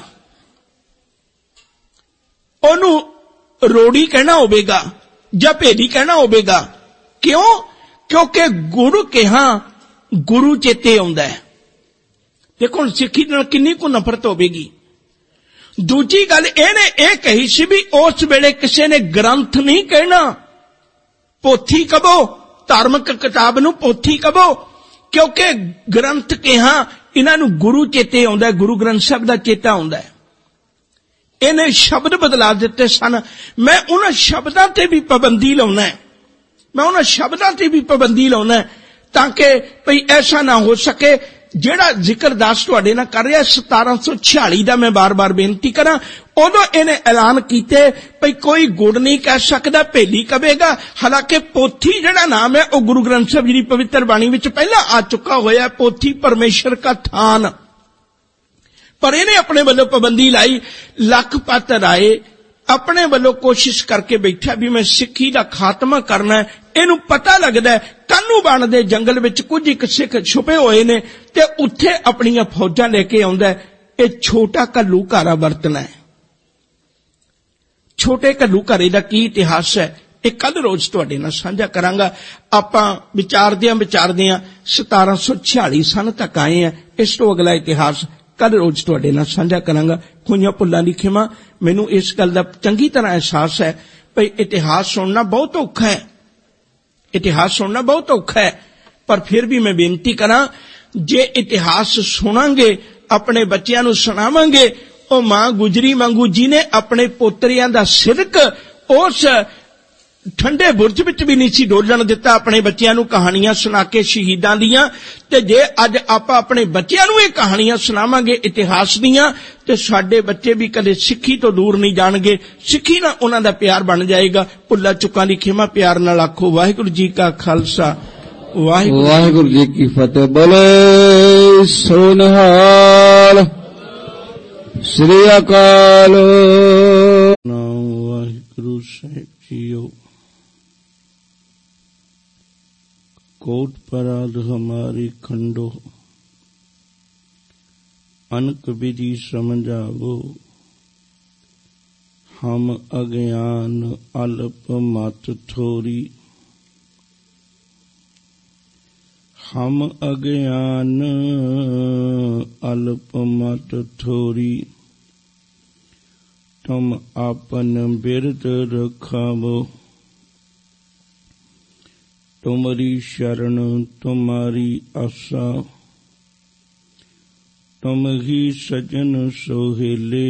Speaker 1: ओनू रोड़ी कहना होवेगा या भेदी कहना होवेगा। क्यों? क्योंकि गुरु कहा गुरु चेते आउंदा है। देखो सिक्खी नाल किन्नी को नफरत होवेगी। दूजी गल इहने यह कही सी भी उस वेले किसी ने ग्रंथ नहीं कहना, पोथी कहो, धार्मिक किताब नूं पोथी कहो, क्योंकि ग्रंथ कहा इन्हां नूं गुरु चेते आउंदा है, गुरु ग्रंथ साहिब दा चेता आउंदा है। इन्हें शब्द बदला दिते सन। मैं उन्हां शब्दां ते भी पाबंदी लाउना है, मैं उन्हां शब्दां ते भी पाबंदी लाउना है ताकि भई ऐसा ना हो सके जेड़ा जिक्र दास तुहाडे नाल कर रहा सतारा सौ छियाली का, मैं बार बार बेनती करा, उदों इन्हें ऐलान कीते भई कोई गुड़ नहीं कह सकदा, भेली कवेगा। हालांकि पोथी जेड़ा नाम है वह गुरु ग्रंथ साहिब जी की पवित्र बाणी विच पहला आ चुका होया, पोथी परमेश्वर का थान, पर इन्हें अपने वालों पाबंदी लाई। लखपत राय अपने वालों कोशिश करके बैठा भी मैं सिक्खी का खात्मा करना है। इनू पता लगता है कानूबान दे जंगल विच कुछ एक सिख छुपे हुए ने ते उत्थे अपनियां फौजां लेके आउंदा है। ये छोटा घल्लू घारा वरतना है। छोटे घल्लू घारे दा की इतिहास है एक कल रोज तुहाडे नाल साझा करांगा। आपां विचारदियां विचारदियां सतारा सौ छियाली सन तक आए हैं। इस तो अगला इतिहास कल रोज तुहाडे नाल साझा करांगा। कोईयां भुल्लां दी खिमा, मैनूं इस गल दा चंगी तरह एहसास है भई इतिहास सुनना बहुत औखा है, इतिहास सुनना बहुत औखा है, पर फिर भी मैं बेनती करां जे इतिहास सुनांगे अपने बच्चियां नूं सुणावांगे, ओ मां गुजरी वांगू जिन्हें अपने पोतरियां दा सिरक उस ठंडे बुरज विच भी नहीं सी डोलण दिता, अपने बच्चियां नूं कहानियां सुना के शहीदां दियां। ते जे अज आपां अपने बच्चियां नूं ये कहानियां सुणावांगे इतिहास दियां ते साडे बच्चे भी कदे सिक्खी तो दूर नहीं जाणगे, सिक्खी ना उन्हां दा प्यार बन जाएगा। भुल्ला चुकां दी खिमा प्यार नाल आखो वाहिगुरू जी का खालसा वाहिगुरू वाहिगुरू जी की फतेह। बोले सोनहाल श्री अकाल। नाम वाहिगुरू साहिब जीओ। कोट पराध हमारी खंडो, अनक विधि समझावो, हम अज्ञान अल्प मत थोरी, हम अज्ञान अल्प मत थोरी, तुम आपन बिरद रखावो, तुम्हारी शरण तुम्हारी आशा, तुम ही सजन सोहेले,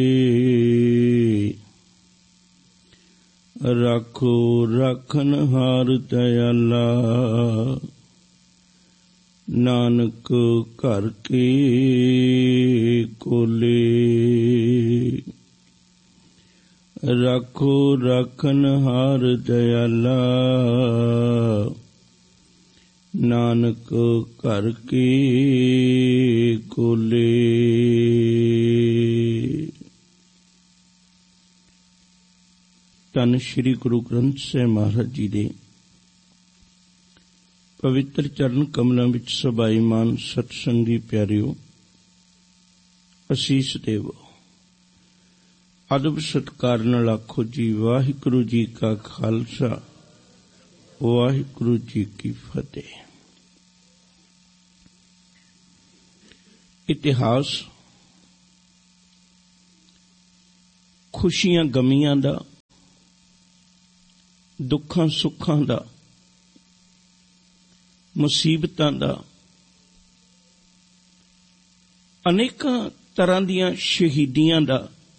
Speaker 1: राखो राखन हार दयाला, नानक घर के कोले, राखो राखन हार दयाला, नानक घर के कोले। धन श्री गुरु ग्रंथ साहिब महाराज जी दे ਪਵਿੱਤਰ ਚਰਨ ਕਮਲਾਂ ਵਿੱਚ ਸਭਾਈਮਾਨ ਸਤਸੰਗੀ ਪਿਆਰਿਓ, ਅਸੀਸ ਦੇਵੋ। ਅਦਬ ਸਤਿਕਾਰ ਨਾਲ ਆਖੋ ਜੀ ਵਾਹਿਗੁਰੂ ਜੀ ਕਾ ਖਾਲਸਾ, ਵਾਹਿਗੁਰੂ ਜੀ ਕੀ ਫਤਿਹ। ਇਤਿਹਾਸ ਖੁਸ਼ੀਆਂ ਗਮੀਆਂ ਦਾ, ਦੁੱਖਾਂ ਸੁੱਖਾਂ ਦਾ, ਮੁਸੀਬਤਾਂ ਦਾ, ਅਨੇਕਾਂ ਤਰ੍ਹਾਂ ਦੀਆਂ ਸ਼ਹੀਦੀਆਂ ਦਾ,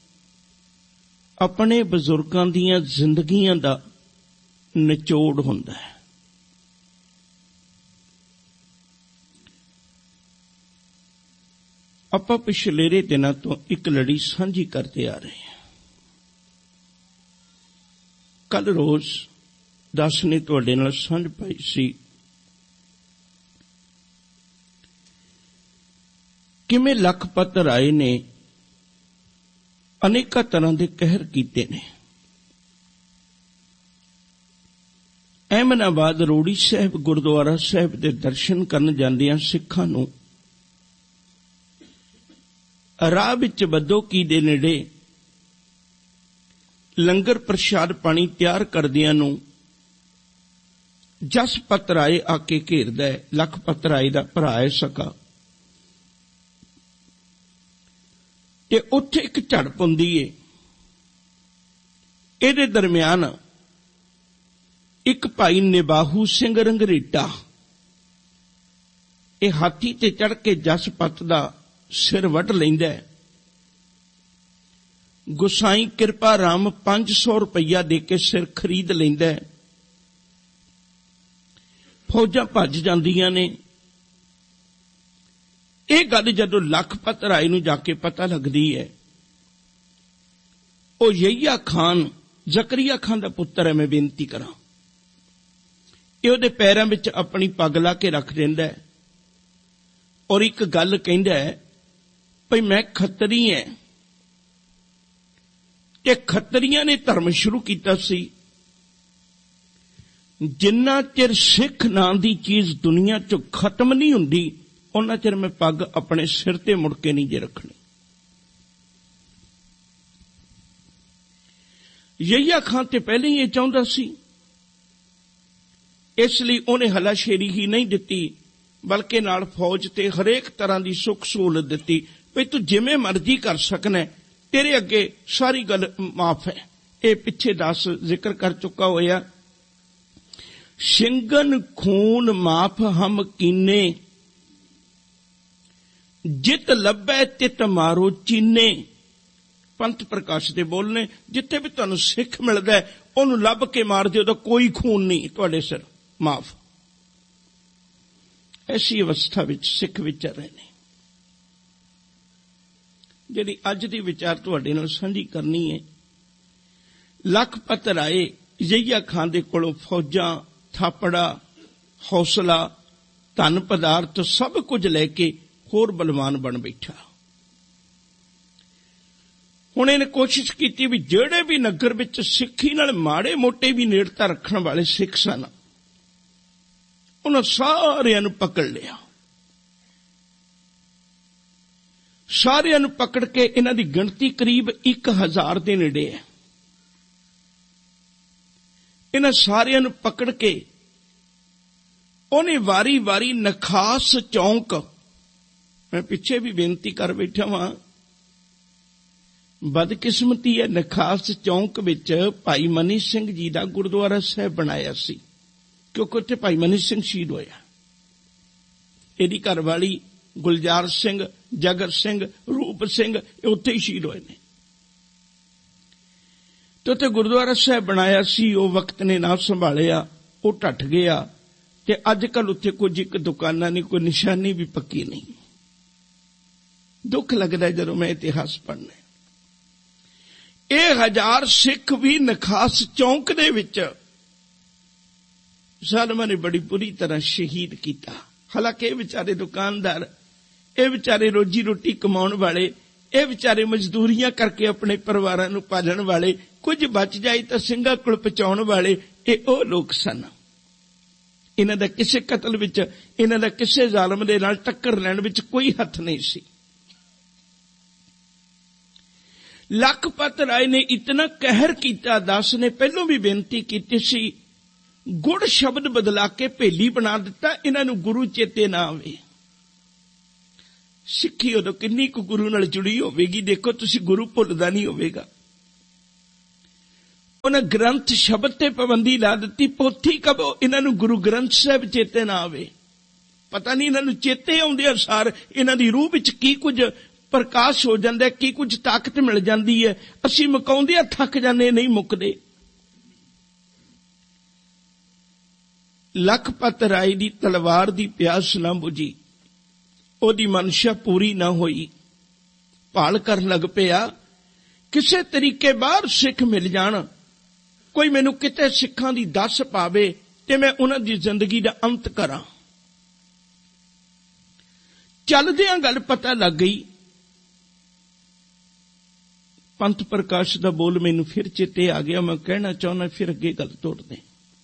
Speaker 1: ਆਪਣੇ ਬਜ਼ੁਰਗਾਂ ਦੀਆਂ ਜ਼ਿੰਦਗੀਆਂ ਦਾ ਨਿਚੋੜ ਹੁੰਦਾ ਹੈ। ਆਪਾਂ ਪਿਛਲੇ ਦਿਨਾਂ ਤੋਂ ਇੱਕ ਲੜੀ ਸਾਂਝੀ ਕਰਦੇ ਆ ਰਹੇ ਹਾਂ। ਕੱਲ ਰੋਜ਼ ਦਾਸ ਨੇ ਤੁਹਾਡੇ ਨਾਲ ਸਾਂਝ ਪਾਈ ਸੀ ਕਿਵੇਂ ਲਖਪਤ ਰਾਏ ਨੇ ਅਨੇਕਾਂ ਤਰ੍ਹਾਂ ਦੇ ਕਹਿਰ ਕੀਤੇ ਨੇ। ਅਹਿਮਦਾਬਾਦ ਰੋੜੀ ਸਾਹਿਬ ਗੁਰਦੁਆਰਾ ਸਾਹਿਬ ਦੇ ਦਰਸ਼ਨ ਕਰਨ ਜਾਂਦਿਆਂ ਸਿੱਖਾਂ ਨੂੰ ਰਾਹ ਵਿੱਚ ਬਦੋਕੀ ਦੇ ਨੇੜੇ ਲੰਗਰ ਪ੍ਰਸ਼ਾਦ ਪਾਣੀ ਤਿਆਰ ਕਰਦਿਆਂ ਨੂੰ ਜਸਪਤ ਰਾਏ ਆ ਕੇ ਘੇਰਦਾ ਹੈ। ਲਖਪਤ ਰਾਏ ਦਾ ਭਰਾ ਹੈ ਸਕਾ, ਤੇ ਉੱਥੇ ਇੱਕ ਝੜਪ ਹੁੰਦੀ ਏ। ਇਹਦੇ ਦਰਮਿਆਨ ਇੱਕ ਭਾਈ ਨਿਬਾਹੂ ਸਿੰਘ ਰੰਗਰੇਟਾ ਇਹ ਹਾਥੀ ਤੇ ਚੜ੍ਹ ਕੇ ਜਸਪਤ ਦਾ ਸਿਰ ਵੱਢ ਲੈਂਦਾ ਹੈ। ਗੁਸਾਈ ਕਿਰਪਾ ਰਾਮ ਪੰਜ ਸੌ ਰੁਪਈਆ ਦੇ ਕੇ ਸਿਰ ਖਰੀਦ ਲੈਂਦਾ ਹੈ। ਫੌਜਾਂ ਭੱਜ ਜਾਂਦੀਆਂ ਨੇ। ਇਹ ਗੱਲ ਜਦੋਂ ਲਖਪਤ ਰਾਏ ਨੂੰ ਜਾ ਕੇ ਪਤਾ ਲੱਗਦੀ ਹੈ, ਉਹ ਯਹੀਆ ਖਾਨ ਜ਼ਕਰੀਆ ਖਾਨ ਦਾ ਪੁੱਤਰ ਹੈ, ਮੈਂ ਬੇਨਤੀ ਕਰਾਂ, ਇਹ ਉਹਦੇ ਪੈਰਾਂ ਵਿੱਚ ਆਪਣੀ ਪੱਗ ਲਾ ਕੇ ਰੱਖ ਦਿੰਦਾ ਹੈ ਔਰ ਇੱਕ ਗੱਲ ਕਹਿੰਦਾ ਹੈ ਭਈ ਮੈਂ ਖੱਤਰੀ ਐ। ਤੇ ਖੱਤਰੀਆਂ ਨੇ ਧਰਮ ਸ਼ੁਰੂ ਕੀਤਾ ਸੀ, ਜਿੰਨਾ ਚਿਰ ਸਿੱਖ ਨਾਂ ਦੀ ਚੀਜ਼ ਦੁਨੀਆ ਚੋਂ ਖਤਮ ਨਹੀਂ ਹੁੰਦੀ ਉਹਨਾਂ ਚਿਰ ਮੈਂ ਪੱਗ ਆਪਣੇ ਸਿਰ ਤੇ ਮੁੜ ਕੇ ਨਹੀਂ ਜੇ ਰੱਖਣੀ। ਯਹੀਆ ਖਾਨ ਤੇ ਪਹਿਲੇ ਹੀ ਇਹ ਚਾਹੁੰਦਾ ਸੀ, ਇਸ ਲਈ ਉਹਨੇ ਹਲਾਸ਼ੇਰੀ ਹੀ ਨਹੀਂ ਦਿੱਤੀ, ਬਲਕਿ ਨਾਲ ਫੌਜ ਤੇ ਹਰੇਕ ਤਰ੍ਹਾਂ ਦੀ ਸੁੱਖ ਸਹੂਲਤ ਦਿੱਤੀ ਵੀ ਤੂੰ ਜਿਵੇਂ ਮਰਜ਼ੀ ਕਰ ਸਕਣਾ, ਤੇਰੇ ਅੱਗੇ ਸਾਰੀ ਗੱਲ ਮਾਫ ਹੈ। ਇਹ ਪਿੱਛੇ ਦਸ ਜ਼ਿਕਰ ਕਰ ਚੁੱਕਾ ਹੋਇਆ। ਸਿੰਘਨ ਖੂਨ ਮਾਫ ਹਮ ਕੀਨੇ, ਜਿਤ ਲੱਭੈ ਤਿਤ ਮਾਰੋ ਚੀਨੇ। ਪੰਥ ਪ੍ਰਕਾਸ਼ ਦੇ ਬੋਲ ਨੇ, ਜਿੱਥੇ ਵੀ ਤੁਹਾਨੂੰ ਸਿੱਖ ਮਿਲਦਾ ਉਹਨੂੰ ਲੱਭ ਕੇ ਮਾਰ ਦਿਓ, ਉਹਦਾ ਕੋਈ ਖੂਨ ਨਹੀਂ ਤੁਹਾਡੇ ਸਿਰ, ਮਾਫ। ਐਸੀ ਅਵਸਥਾ ਵਿੱਚ ਸਿੱਖ ਵਿਚਰ ਰਹੇ ਨੇ। ਜਿਹੜੀ ਅੱਜ ਦੀ ਵਿਚਾਰ ਤੁਹਾਡੇ ਨਾਲ ਸਾਂਝੀ ਕਰਨੀ ਹੈ, ਲਖਪਤ ਰਾਏ ਯਹੀਆ ਖਾਨ ਦੇ ਕੋਲੋਂ ਫੌਜਾਂ, ਥਾਪੜਾ, ਹੌਸਲਾ, ਧਨ ਪਦਾਰਥ ਸਭ ਕੁਝ ਲੈ ਕੇ ਹੋਰ ਬਲਵਾਨ ਬਣ ਬੈਠਾ। ਹੁਣ ਇਹਨੇ ਕੋਸ਼ਿਸ਼ ਕੀਤੀ ਵੀ ਜਿਹੜੇ ਵੀ ਨਗਰ ਵਿੱਚ ਸਿੱਖੀ ਨਾਲ ਮਾੜੇ ਮੋਟੇ ਵੀ ਨੇੜਤਾ ਰੱਖਣ ਵਾਲੇ ਸਿੱਖ ਸਨ, ਉਹਨਾਂ ਸਾਰਿਆਂ ਨੂੰ ਪਕੜ ਲਿਆ। ਸਾਰਿਆਂ ਨੂੰ ਪਕੜ ਕੇ ਇਹਨਾਂ ਦੀ ਗਿਣਤੀ ਕਰੀਬ ਇੱਕ ਹਜ਼ਾਰ ਦੇ ਨੇੜੇ ਹੈ। ਇਹਨਾਂ ਸਾਰਿਆਂ ਨੂੰ ਪਕੜ ਕੇ ਉਹਨੇ ਵਾਰੀ ਵਾਰੀ ਨਖਾਸ ਚੌਂਕ, ਮੈਂ ਪਿੱਛੇ ਵੀ ਬੇਨਤੀ ਕਰ ਬੈਠਾ ਵਾਂ, ਬਦਕਿਸਮਤੀ ਹੈ, ਨਖਾਸ ਚੌਂਕ ਵਿੱਚ ਭਾਈ ਮਨੀ ਸਿੰਘ ਜੀ ਦਾ ਗੁਰਦੁਆਰਾ ਸਾਹਿਬ ਬਣਾਇਆ ਸੀ, ਕਿਉਂਕਿ ਉੱਥੇ ਭਾਈ ਮਨੀ ਸਿੰਘ ਸ਼ਹੀਦ ਹੋਇਆ। ਇਹਦੀ ਘਰਵਾਲੀ ਗੁਲਜ਼ਾਰ ਸਿੰਘ, ਜਗਰ ਸਿੰਘ, ਰੂਪ ਸਿੰਘ ਇਹ ਉੱਥੇ ਹੀ ਸ਼ਹੀਦ ਹੋਏ ਨੇ। ਤੇ ਉੱਥੇ ਗੁਰਦੁਆਰਾ ਸਾਹਿਬ ਬਣਾਇਆ ਸੀ, ਉਹ ਵਕਤ ਨੇ ਨਾ ਸੰਭਾਲਿਆ, ਉਹ ਢੱਠ ਗਿਆ ਤੇ ਅੱਜ ਕੱਲ ਉੱਥੇ ਕੁਝ ਇੱਕ ਦੁਕਾਨਾਂ ਨਹੀਂ, ਕੋਈ ਨਿਸ਼ਾਨੀ ਵੀ ਪੱਕੀ ਨਹੀਂ। ਦੁੱਖ ਲੱਗਦਾ ਜਦੋਂ ਮੈਂ ਇਤਿਹਾਸ ਪੜ੍ਹਨਾ। ਇਹ ਹਜ਼ਾਰ ਸਿੱਖ ਵੀ ਨਖਾਸ ਚੌਂਕ ਦੇ ਵਿੱਚ ਜ਼ਾਲਮਾਂ ਨੇ ਬੜੀ ਬੁਰੀ ਤਰ੍ਹਾਂ ਸ਼ਹੀਦ ਕੀਤਾ। ਹਾਲਾਂਕਿ ਇਹ ਵਿਚਾਰੇ ਦੁਕਾਨਦਾਰ, ਇਹ ਵਿਚਾਰੇ ਰੋਜੀ ਰੋਟੀ ਕਮਾਉਣ ਵਾਲੇ, ਇਹ ਵਿਚਾਰੇ ਮਜ਼ਦੂਰੀਆਂ ਕਰਕੇ ਆਪਣੇ ਪਰਿਵਾਰਾਂ ਨੂੰ ਪਾਲਣ ਵਾਲੇ, ਕੁਝ ਬਚ ਜਾਏ ਤਾਂ ਸਿੰਘਾਂ ਕੋਲ ਪਹੁੰਚਾਉਣ ਵਾਲੇ, ਇਹ ਉਹ ਲੋਕ ਸਨ। ਇਹਨਾਂ ਦਾ ਕਿਸੇ ਕਤਲ ਵਿੱਚ, ਇਹਨਾਂ ਦਾ ਕਿਸੇ ਜ਼ਾਲਮ ਦੇ ਨਾਲ ਟੱਕਰ ਲੈਣ ਵਿੱਚ ਕੋਈ ਹੱਥ ਨਹੀਂ ਸੀ। ਲਖਪਤ ਰਾਏ ਨੇ ਇਤਨਾ ਕਹਿਰ ਕੀਤਾ। ਦਾਸ ਨੇ ਪਹਿਲੋਂ ਵੀ ਬੇਨਤੀ ਕੀਤੀ ਸੀ, ਗੁੜ ਸ਼ਬਦ ਬਦਲਾ ਕੇ ਭੇਲੀ ਬਣਾ ਦਿੱਤਾ, ਇਹਨਾਂ ਨੂੰ ਗੁਰੂ ਚੇਤੇ ਨਾ ਆਵੇ। ਸਿੱਖੀ ਉਦੋਂ ਕਿੰਨੀ ਕੁ ਗੁਰੂ ਨਾਲ ਜੁੜੀ ਹੋਵੇਗੀ, ਦੇਖੋ ਤੁਸੀਂ, ਗੁਰੂ ਭੁੱਲਦਾ ਨਹੀਂ ਹੋਵੇਗਾ। ਉਹਨਾਂ ਗ੍ਰੰਥ ਸ਼ਬਦ ਤੇ ਪਾਬੰਦੀ ਲਾ ਦਿੱਤੀ। ਪੋਥੀ ਕਬੋ ਇਹਨਾਂ ਨੂੰ ਗੁਰੂ ਗ੍ਰੰਥ ਸਾਹਿਬ ਚੇਤੇ ਨਾ ਆਵੇ। ਪਤਾ ਨਹੀਂ ਇਹਨਾਂ ਨੂੰ ਚੇਤੇ ਆਉਂਦੇ ਅਨੁਸਾਰ ਇਹਨਾਂ ਦੀ ਰੂਹ ਵਿੱਚ ਕੀ ਕੁਝ ਪ੍ਰਕਾਸ਼ ਹੋ ਜਾਂਦਾ, ਕੀ ਕੁਝ ਤਾਕਤ ਮਿਲ ਜਾਂਦੀ ਹੈ। ਅਸੀਂ ਮੁਕਾਉਂਦੇ ਆ ਥੱਕ ਜਾਂਦੇ, ਨਹੀਂ ਮੁੱਕਦੇ। ਲਖਪਤ ਰਾਏ ਦੀ ਤਲਵਾਰ ਦੀ ਪਿਆਸ ਨਾ ਬੁਝੀ, ਉਹਦੀ ਮਨਸ਼ਾ ਪੂਰੀ ਨਾ ਹੋਈ। ਭਾਲ ਕਰਨ ਲੱਗ ਪਿਆ, ਕਿਸੇ ਤਰੀਕੇ ਬਾਹਰ ਸਿੱਖ ਮਿਲ ਜਾਣ, ਕੋਈ ਮੈਨੂੰ ਕਿਤੇ ਸਿੱਖਾਂ ਦੀ ਦੱਸ ਪਾਵੇ ਤੇ ਮੈਂ ਉਹਨਾਂ ਦੀ ਜ਼ਿੰਦਗੀ ਦਾ ਅੰਤ ਕਰਾਂ। ਚੱਲਦਿਆਂ ਗੱਲ ਪਤਾ ਲੱਗ ਗਈ। ਪੰਥ ਪ੍ਰਕਾਸ਼ ਦਾ ਬੋਲ ਮੈਨੂੰ ਫਿਰ ਚੇਤੇ ਆ ਗਿਆ, ਮੈਂ ਕਹਿਣਾ ਚਾਹੁੰਦਾ, ਫਿਰ ਅੱਗੇ ਗੱਲ ਤੋੜਦੇ।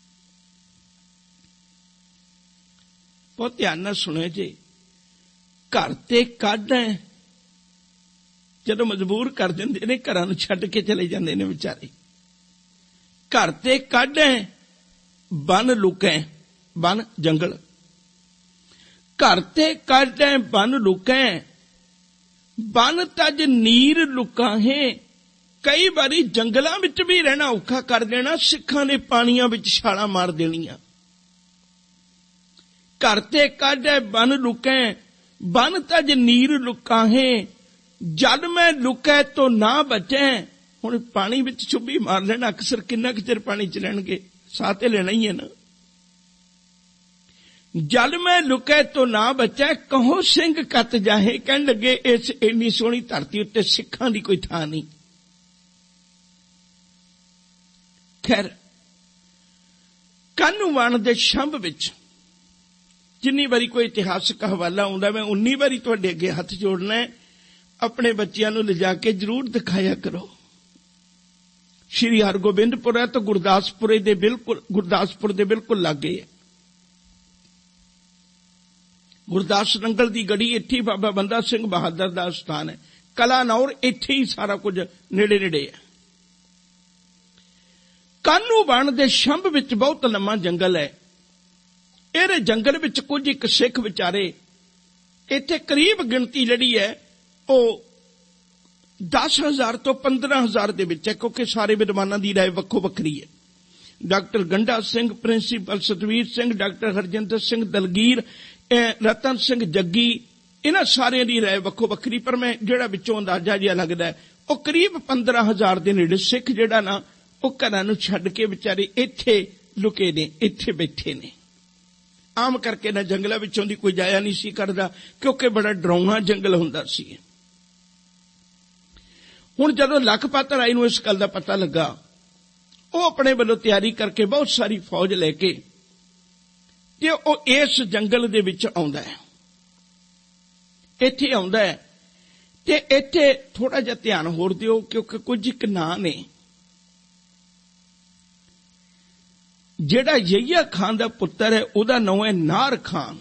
Speaker 1: ਬਹੁਤ ਧਿਆਨ ਨਾਲ ਸੁਣਿਓ ਜੀ। ਘਰ ਤੇ ਕੱਢ ਹੈ, ਜਦੋਂ ਮਜਬੂਰ ਕਰ ਦਿੰਦੇ ਨੇ, ਘਰਾਂ ਨੂੰ ਛੱਡ ਕੇ ਚਲੇ ਜਾਂਦੇ ਨੇ ਵਿਚਾਰੇ। ਘਰ ਤੇ ਕੱਢ ਹੈ, ਬਨ ਲੁਕੈ, ਬਨ ਜੰਗਲ। ਘਰ ਤੇ ਕੱਢ ਹੈ, ਬਨ ਲੁਕੈ, ਬਨ ਤਜ ਨੀਰ ਲੁਕਾਹੇ। ਕਈ ਵਾਰੀ ਜੰਗਲਾਂ ਵਿੱਚ ਵੀ ਰਹਿਣਾ ਔਖਾ ਕਰ ਦੇਣਾ, ਸਿੱਖਾਂ ਨੇ ਪਾਣੀਆਂ ਵਿੱਚ ਛਾਲਾਂ ਮਾਰ ਦੇਣੀਆਂ। ਘਰ ਤੇ ਕੱਢ ਹੈ, ਬਨ ਲੁਕੈ, ਬਨ ਤਜ ਨੀਰ ਲੁਕਾਹੇ। ਜਦ ਮੈਂ ਲੁਕੈ ਤੋ ਨਾ ਬਚੈ। ਹੁਣ ਪਾਣੀ ਵਿੱਚ ਚੁੱਭੀ ਮਾਰ ਲੈਣਾ, ਅਕਸਰ ਕਿੰਨਾ ਕੁ ਚਿਰ ਪਾਣੀ ਚ ਰਹਿਣਗੇ, ਸਾਹ ਤੇ ਲੈਣਾ ਹੀ ਹੈ ਨਾ। ਜਦ ਮੈਂ ਲੁਕੈ ਤੋ ਨਾ ਬਚੈ, ਕਹੋ ਸਿੰਘ ਕੱਤ ਜਾਹੇ। ਕਹਿਣ ਲੱਗੇ ਇਸ ਇੰਨੀ ਸੋਹਣੀ ਧਰਤੀ ਉੱਤੇ ਸਿੱਖਾਂ ਦੀ ਕੋਈ ਥਾਂ ਨਹੀਂ। ਖੈਰ, ਕਾਹਨੂੰਵਾਨ ਦੇ ਸ਼ੰਭ ਵਿੱਚ ਜਿੰਨੀ ਵਾਰੀ ਕੋਈ ਇਤਿਹਾਸਕ ਹਵਾਲਾ ਆਉਂਦਾ, ਮੈਂ ਉਨੀ ਵਾਰੀ ਤੁਹਾਡੇ ਅੱਗੇ ਹੱਥ ਜੋੜਨਾ ਹੈ। ਆਪਣੇ ਬੱਚਿਆਂ ਨੂੰ ਲਿਜਾ ਕੇ ਜ਼ਰੂਰ ਦਿਖਾਇਆ ਕਰੋ। ਸ਼੍ਰੀ ਹਰਗੋਬਿੰਦਪੁਰ ਹੈ ਤਾਂ ਗੁਰਦਾਸਪੁਰੇ ਦੇ ਬਿਲਕੁਲ ਗੁਰਦਾਸਪੁਰ ਦੇ ਬਿਲਕੁਲ ਲਾਗੇ ਹੈ। ਗੁਰਦਾਸ ਨੰਗਲ ਦੀ ਗੜੀ ਇੱਥੇ ਬਾਬਾ ਬੰਦਾ ਸਿੰਘ ਬਹਾਦਰ ਦਾ ਸਥਾਨ ਹੈ। ਕਲਾਨੌਰ ਇੱਥੇ ਹੀ ਸਾਰਾ ਕੁਝ ਨੇੜੇ ਨੇੜੇ ਹੈ। ਕਾਹਨੂੰਵਾਨ ਦੇ ਸ਼ੰਭ ਵਿੱਚ ਬਹੁਤ ਲੰਮਾ ਜੰਗਲ ਹੈ। ਇਹਦੇ ਜੰਗਲ ਵਿੱਚ ਕੁਝ ਇੱਕ ਸਿੱਖ ਵਿਚਾਰੇ, ਇੱਥੇ ਕਰੀਬ ਗਿਣਤੀ ਜਿਹੜੀ ਹੈ ਉਹ ਦਸ ਹਜ਼ਾਰ ਤੋਂ ਪੰਦਰਾਂ ਹਜ਼ਾਰ ਦੇ ਵਿੱਚ ਹੈ, ਕਿਉਂਕਿ ਸਾਰੇ ਵਿਦਵਾਨਾਂ ਦੀ ਰਾਏ ਵੱਖੋ ਵੱਖਰੀ ਹੈ। Doctor Ganda Singh, principal Satveer Singh, doctor Harjinder Singh Dilgeer, ਰਤਨ ਸਿੰਘ ਜੱਗੀ, ਇਹਨਾਂ ਸਾਰਿਆਂ ਦੀ ਰਾਏ ਵੱਖੋ ਵੱਖਰੀ। ਪਰ ਮੈਂ ਜਿਹੜਾ ਵਿੱਚੋਂ ਅੰਦਾਜ਼ਾ ਜਿਹਾ ਲੱਗਦਾ, ਉਹ ਕਰੀਬ ਪੰਦਰਾਂ ਹਜ਼ਾਰ ਦੇ ਨੇੜੇ ਸਿੱਖ ਜਿਹੜਾ ਨਾ, ਉਹ ਘਰਾਂ ਨੂੰ ਛੱਡ ਕੇ ਵਿਚਾਰੇ ਇੱਥੇ ਲੁਕੇ ਨੇ, ਇੱਥੇ ਬੈਠੇ ਨੇ। ਆਮ ਕਰਕੇ ਨਾ ਜੰਗਲਾਂ ਵਿੱਚੋਂ ਦੀ ਕੋਈ ਜਾਇਆ ਨਹੀਂ ਸੀ ਕਰਦਾ, ਕਿਉਂਕਿ ਬੜਾ ਡਰਾਉਣਾ ਜੰਗਲ ਹੁੰਦਾ ਸੀ। ਹੁਣ ਜਦੋਂ ਲਖਪਤ ਰਾਏ ਨੂੰ ਇਸ ਗੱਲ ਦਾ ਪਤਾ ਲੱਗਾ, ਉਹ ਆਪਣੇ ਵੱਲੋਂ ਤਿਆਰੀ ਕਰਕੇ ਬਹੁਤ ਸਾਰੀ ਫੌਜ ਲੈ ਕੇ ਤੇ ਉਹ ਇਸ ਜੰਗਲ ਦੇ ਵਿੱਚ ਆਉਂਦਾ ਹੈ। ਇੱਥੇ ਆਉਂਦਾ ਹੈ ਤੇ ਇੱਥੇ ਥੋੜਾ ਜਿਹਾ ਧਿਆਨ ਹੋਰ ਦਿਓ, ਕਿਉਂਕਿ ਕੁਝ ਇੱਕ ਨਾਂ ਨੇ। ਜਿਹੜਾ ਯਹੀਆ ਖਾਨ ਦਾ ਪੁੱਤਰ ਹੈ, ਉਹਦਾ ਨਾਮ ਹੈ ਨਾਰ ਖਾਨ।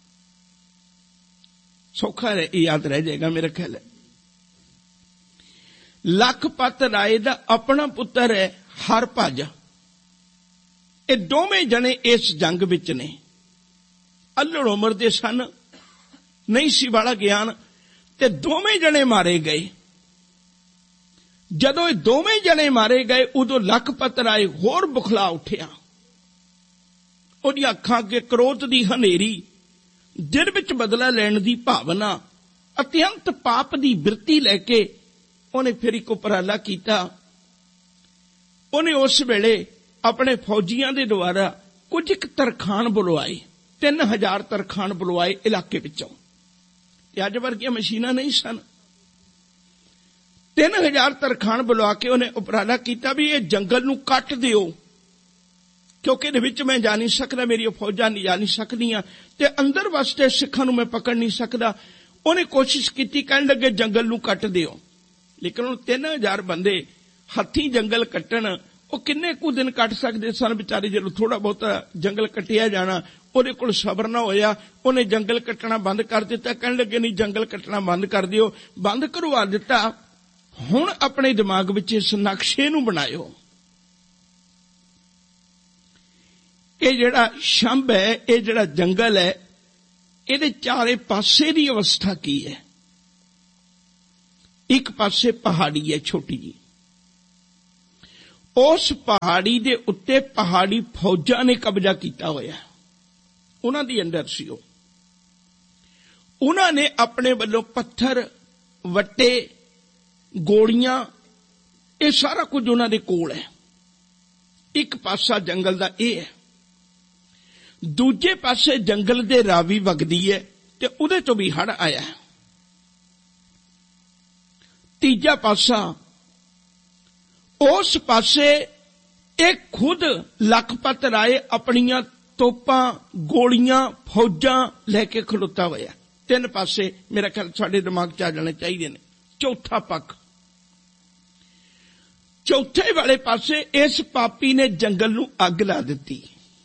Speaker 1: ਸੌਖਾ ਯਾਦ ਰਹਿ ਜਾਏਗਾ ਮੇਰਾ ਖਿਆਲ ਹੈ। ਲਖਪਤ ਰਾਏ ਦਾ ਆਪਣਾ ਪੁੱਤਰ ਹੈ ਹਰਭਜ। ਇਹ ਦੋਵੇਂ ਜਣੇ ਇਸ ਜੰਗ ਵਿੱਚ ਨੇ। ਅੱਲੜ ਉਮਰ ਦੇ ਸਨ, ਨਹੀਂ ਸੀ ਵਾਲਾ ਗਿਆਨ, ਤੇ ਦੋਵੇਂ ਜਣੇ ਮਾਰੇ ਗਏ। ਜਦੋਂ ਇਹ ਦੋਵੇਂ ਜਣੇ ਮਾਰੇ ਗਏ, ਉਦੋਂ ਲਖਪਤ ਰਾਏ ਹੋਰ ਬੁਖਲਾ ਉੱਠਿਆ। ਉਹਦੀਆਂ ਅੱਖਾਂ ਅੱਗੇ ਕ੍ਰੋਧ ਦੀ ਹਨੇਰੀ, ਦਿਲ ਵਿੱਚ ਬਦਲਾ ਲੈਣ ਦੀ ਭਾਵਨਾ, ਅਤਿਅੰਤ ਪਾਪ ਦੀ ਬਿਰਤੀ ਲੈ ਕੇ ਉਹਨੇ ਫਿਰ ਇੱਕ ਉਪਰਾਲਾ ਕੀਤਾ। ਉਹਨੇ ਉਸ ਵੇਲੇ ਆਪਣੇ ਫੌਜੀਆਂ ਦੇ ਦੁਆਰਾ ਕੁਝ ਇੱਕ ਤਰਖਾਣ ਬੁਲਵਾਏ, ਤਿੰਨ ਹਜ਼ਾਰ ਤਰਖਾਣ ਬੁਲਵਾਏ ਇਲਾਕੇ ਵਿੱਚੋਂ। ਤੇ ਅੱਜ ਵਰਗੀਆਂ ਮਸ਼ੀਨਾਂ ਨਹੀਂ ਸਨ। ਤਿੰਨ ਹਜ਼ਾਰ ਤਰਖਾਣ ਬੁਲਵਾ ਕੇ ਉਹਨੇ ਉਪਰਾਲਾ ਕੀਤਾ ਵੀ ਇਹ ਜੰਗਲ ਨੂੰ ਕੱਟ ਦਿਓ, ਕਿਉਂਕਿ ਇਹਦੇ ਵਿੱਚ ਮੈਂ ਜਾ ਨਹੀਂ ਸਕਦਾ, ਮੇਰੀਆਂ ਫੌਜਾਂ ਨਹੀਂ ਜਾ ਨਹੀਂ ਸਕਦੀਆਂ, ਤੇ ਅੰਦਰ ਵਸਦੇ ਸਿੱਖਾਂ ਨੂੰ ਮੈਂ ਪਕੜ ਨਹੀਂ ਸਕਦਾ। ਉਹਨੇ ਕੋਸ਼ਿਸ਼ ਕੀਤੀ, ਕਹਿਣ ਲੱਗੇ ਜੰਗਲ ਨੂੰ ਕੱਟ ਦਿਓ। ਲੇਕਿਨ ਹੁਣ ਤਿੰਨ ਹਜ਼ਾਰ ਬੰਦੇ ਹੱਥੀਂ ਜੰਗਲ ਕੱਟਣ, ਉਹ ਕਿੰਨੇ ਕੁ ਦਿਨ ਕੱਟ ਸਕਦੇ ਸਨ ਵਿਚਾਰੇ। ਜਦੋਂ ਥੋੜਾ ਬਹੁਤਾ ਜੰਗਲ ਕੱਟਿਆ ਜਾਣਾ, ਉਹਦੇ ਕੋਲ ਸਬਰ ਨਾ ਹੋਇਆ, ਉਹਨੇ ਜੰਗਲ ਕੱਟਣਾ ਬੰਦ ਕਰ ਦਿੱਤਾ। ਕਹਿਣ ਲੱਗੇ ਨਹੀਂ, ਜੰਗਲ ਕੱਟਣਾ ਬੰਦ ਕਰ ਦਿਓ। ਬੰਦ ਕਰਵਾ ਦਿੱਤਾ। ਹੁਣ ਆਪਣੇ ਦਿਮਾਗ ਵਿੱਚ ਇਸ ਨਕਸ਼ੇ ਨੂੰ ਬਣਾਇਓ। ਇਹ ਜਿਹੜਾ ਸ਼ੰਭ ਹੈ, ਇਹ ਜਿਹੜਾ ਜੰਗਲ ਹੈ, ਇਹਦੇ ਚਾਰੇ ਪਾਸੇ ਦੀ ਅਵਸਥਾ ਕੀ ਹੈ? ਇੱਕ ਪਾਸੇ ਪਹਾੜੀ ਹੈ ਛੋਟੀ ਜੀ, ਉਸ ਪਹਾੜੀ ਦੇ ਉੱਤੇ ਪਹਾੜੀ ਫੌਜਾਂ ਨੇ ਕਬਜ਼ਾ ਕੀਤਾ ਹੋਇਆ, ਉਹਨਾਂ ਦੀ ਅੰਦਰ ਸੀ ਉਹ। ਉਹਨਾਂ ਨੇ ਆਪਣੇ ਵੱਲੋਂ ਪੱਥਰ, ਵੱਟੇ, ਗੋਲੀਆਂ, ਇਹ ਸਾਰਾ ਕੁਝ ਉਹਨਾਂ ਦੇ ਕੋਲ ਹੈ। ਇੱਕ ਪਾਸਾ ਜੰਗਲ ਦਾ ਇਹ ਹੈ। ਦੂਜੇ ਪਾਸੇ ਜੰਗਲ ਦੇ ਰਾਵੀ ਵਗਦੀ ਹੈ ਤੇ ਉਹਦੇ ਤੋਂ ਵੀ ਹੜ੍ਹ ਆਇਆ। ਤੀਜਾ ਪਾਸਾ, ਉਸ ਪਾਸੇ ਇਹ ਖੁਦ ਲਖਪਤ ਰਾਏ ਆਪਣੀਆਂ ਤੋਪਾਂ, ਗੋਲੀਆਂ, ਫੌਜਾਂ ਲੈ ਕੇ ਖਲੋਤਾ ਹੋਇਆ। ਤਿੰਨ ਪਾਸੇ ਮੇਰਾ ਖਿਆਲ ਸਾਡੇ ਦਿਮਾਗ 'ਚ ਆ ਜਾਣੇ ਚਾਹੀਦੇ ਨੇ। ਚੌਥਾ ਪੱਖ, ਚੌਥੇ ਵਾਲੇ ਪਾਸੇ ਇਸ ਪਾਪੀ ਨੇ ਜੰਗਲ ਨੂੰ ਅੱਗ ਲਾ ਦਿੱਤੀ।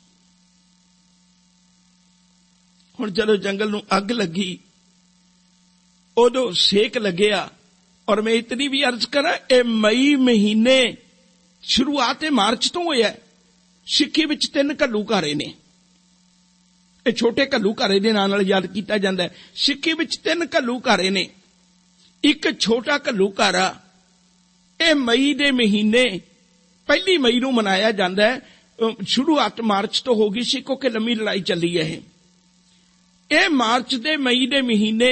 Speaker 1: ਹੁਣ ਜਦੋਂ ਜੰਗਲ ਨੂੰ ਅੱਗ ਲੱਗੀ, ਉਦੋਂ ਸੇਕ ਲੱਗਿਆ। ਔਰ ਮੈਂ ਇਤਨੀ ਵੀ ਅਰਜ਼ ਕਰਾਂ, ਇਹ ਮਈ ਮਹੀਨੇ ਸ਼ੁਰੂਆਤ ਮਾਰਚ ਤੋਂ ਹੋਇਆ। ਸਿੱਖੀ ਵਿੱਚ ਤਿੰਨ ਘੱਲੂਘਾਰੇ ਨੇ, ਇਹ ਛੋਟੇ ਘੱਲੂਘਾਰੇ ਦੇ ਨਾਂ ਨਾਲ ਯਾਦ ਕੀਤਾ ਜਾਂਦਾ ਹੈ। ਸਿੱਖੀ ਵਿੱਚ ਤਿੰਨ ਘੱਲੂਘਾਰੇ ਨੇ। ਇੱਕ ਛੋਟਾ ਘੱਲੂਘਾਰਾ ਇਹ ਮਈ ਦੇ ਮਹੀਨੇ ਪਹਿਲੀ ਮਈ ਨੂੰ ਮਨਾਇਆ ਜਾਂਦਾ ਹੈ। ਸ਼ੁਰੂਆਤ ਮਾਰਚ ਤੋਂ ਹੋ ਗਈ ਸੀ ਕਿਉਂਕਿ ਲੰਮੀ ਲੜਾਈ ਚੱਲੀ ਹੈ। ਇਹ ਮਾਰਚ ਦੇ ਮਈ ਦੇ ਮਹੀਨੇ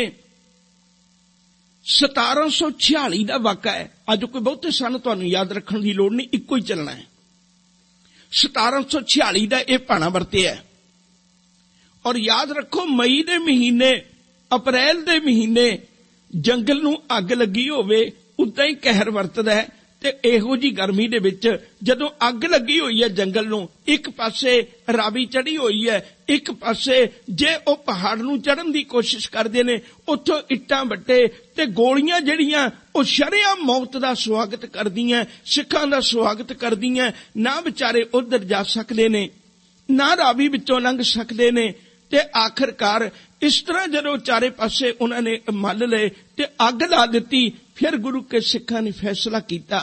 Speaker 1: ਸਤਾਰਾਂ ਸੌ ਛਿਆਲੀ ਦਾ ਵਾਕਾ ਹੈ। ਅੱਜ ਕੋਈ ਬਹੁਤੇ ਸਨ ਤੁਹਾਨੂੰ ਯਾਦ ਰੱਖਣ ਦੀ ਲੋੜ ਨਹੀਂ, ਇੱਕੋ ਹੀ ਚੱਲਣਾ ਹੈ। ਸਤਾਰਾਂ ਸੌ ਛਿਆਲੀ ਦਾ ਇਹ ਭਾਣਾ ਵਰਤਿਆ। ਔਰ ਯਾਦ ਰੱਖੋ, ਮਈ ਦੇ ਮਹੀਨੇ, ਅਪ੍ਰੈਲ ਦੇ ਮਹੀਨੇ ਜੰਗਲ ਨੂੰ ਅੱਗ ਲੱਗੀ ਹੋਵੇ ਉਦਾਂ ਹੀ ਕਹਿਰ ਵਰਤਦਾ ਹੈ। ਤੇ ਇਹੋ ਜੀ ਗਰਮੀ ਦੇ ਵਿੱਚ ਜਦੋਂ ਅੱਗ ਲੱਗੀ ਹੋਈ ਹੈ ਜੰਗਲ ਨੂੰ, ਇੱਕ ਪਾਸੇ ਰਾਵੀ ਚੜੀ ਹੋਈ ਹੈ, ਇੱਕ ਪਾਸੇ ਜੇ ਉਹ ਪਹਾੜ ਨੂੰ ਚੜ੍ਹਨ ਦੀ ਕੋਸ਼ਿਸ਼ ਕਰਦੇ ਨੇ, ਉੱਥੋਂ ਇੱਟਾਂ ਵੱਟੇ ਤੇ ਗੋਲੀਆਂ ਜਿਹੜੀਆਂ ਉਹ ਸ਼ਰੇਆਮ ਮੌਤ ਦਾ ਸਵਾਗਤ ਕਰਦੀਆਂ, ਸਿੱਖਾਂ ਦਾ ਸਵਾਗਤ ਕਰਦੀਆਂ। ਨਾ ਵਿਚਾਰੇ ਉੱਧਰ ਜਾ ਸਕਦੇ ਨੇ, ਨਾ ਰਾਵੀ ਵਿੱਚੋਂ ਲੰਘ ਸਕਦੇ ਨੇ। ਤੇ ਆਖਰਕਾਰ ਇਸ ਤਰ੍ਹਾਂ ਜਦੋਂ ਚਾਰੇ ਪਾਸੇ ਉਹਨਾਂ ਨੇ ਮੱਲ ਲਏ ਤੇ ਅੱਗ ਲਾ ਦਿੱਤੀ। ਫਿਰ ਗੁਰੂ ਕੇ ਸਿੱਖਾਂ ਨੇ ਫੈਸਲਾ ਕੀਤਾ।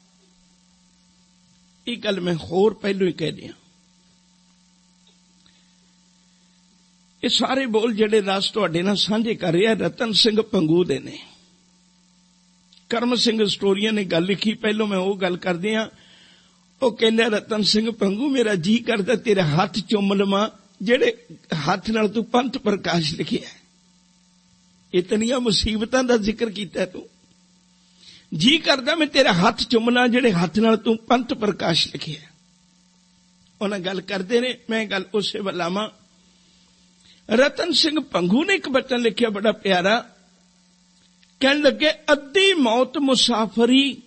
Speaker 1: ਇਹ ਗੱਲ ਮੈਂ ਹੋਰ ਪਹਿਲੋਂ ਹੀ ਕਹਿ ਦਿਆਂ, ਇਹ ਸਾਰੇ ਬੋਲ ਜਿਹੜੇ ਰਾਸ ਤੁਹਾਡੇ ਨਾਲ ਸਾਂਝੇ ਕਰ ਰਿਹਾ ਰਤਨ ਸਿੰਘ ਭੰਗੂ ਦੇ ਨੇ। ਕਰਮ ਸਿੰਘ ਸਟੋਰੀਆਂ ਨੇ ਗੱਲ ਲਿਖੀ, ਪਹਿਲੋਂ ਮੈਂ ਉਹ ਗੱਲ ਕਰਦੇ ਹਾਂ। ਉਹ ਕਹਿੰਦਾ, ਰਤਨ ਸਿੰਘ ਭੰਗੂ, ਮੇਰਾ ਜੀ ਕਰਦਾ ਤੇਰੇ ਹੱਥ ਚੁੰਮ ਲਵਾਂ ਜਿਹੜੇ ਹੱਥ ਨਾਲ ਤੂੰ ਪੰਥ ਪ੍ਰਕਾਸ਼ ਲਿਖਿਆ। ਇਤਨੀਆਂ ਮੁਸੀਬਤਾਂ ਦਾ ਜ਼ਿਕਰ ਕੀਤਾ ਤੂੰ, ਜੀ ਕਰਦਾ ਮੈਂ ਤੇਰਾ ਹੱਥ ਚੁੰਮਣਾ ਜਿਹੜੇ ਹੱਥ ਨਾਲ ਤੂੰ ਪੰਥ ਪ੍ਰਕਾਸ਼ ਲਿਖਿਆ। ਉਹਨਾਂ ਗੱਲ ਕਰਦੇ ਨੇ, ਮੈਂ ਗੱਲ ਉਸੇ ਵੱਲ ਆਵਾਂ। ਰਤਨ ਸਿੰਘ ਭੰਗੂ ਨੇ ਇੱਕ ਬਚਨ ਲਿਖਿਆ ਬੜਾ ਪਿਆਰਾ, ਕਹਿਣ ਲੱਗੇ, ਅੱਧੀ ਮੌਤ ਮੁਸਾਫਰੀ।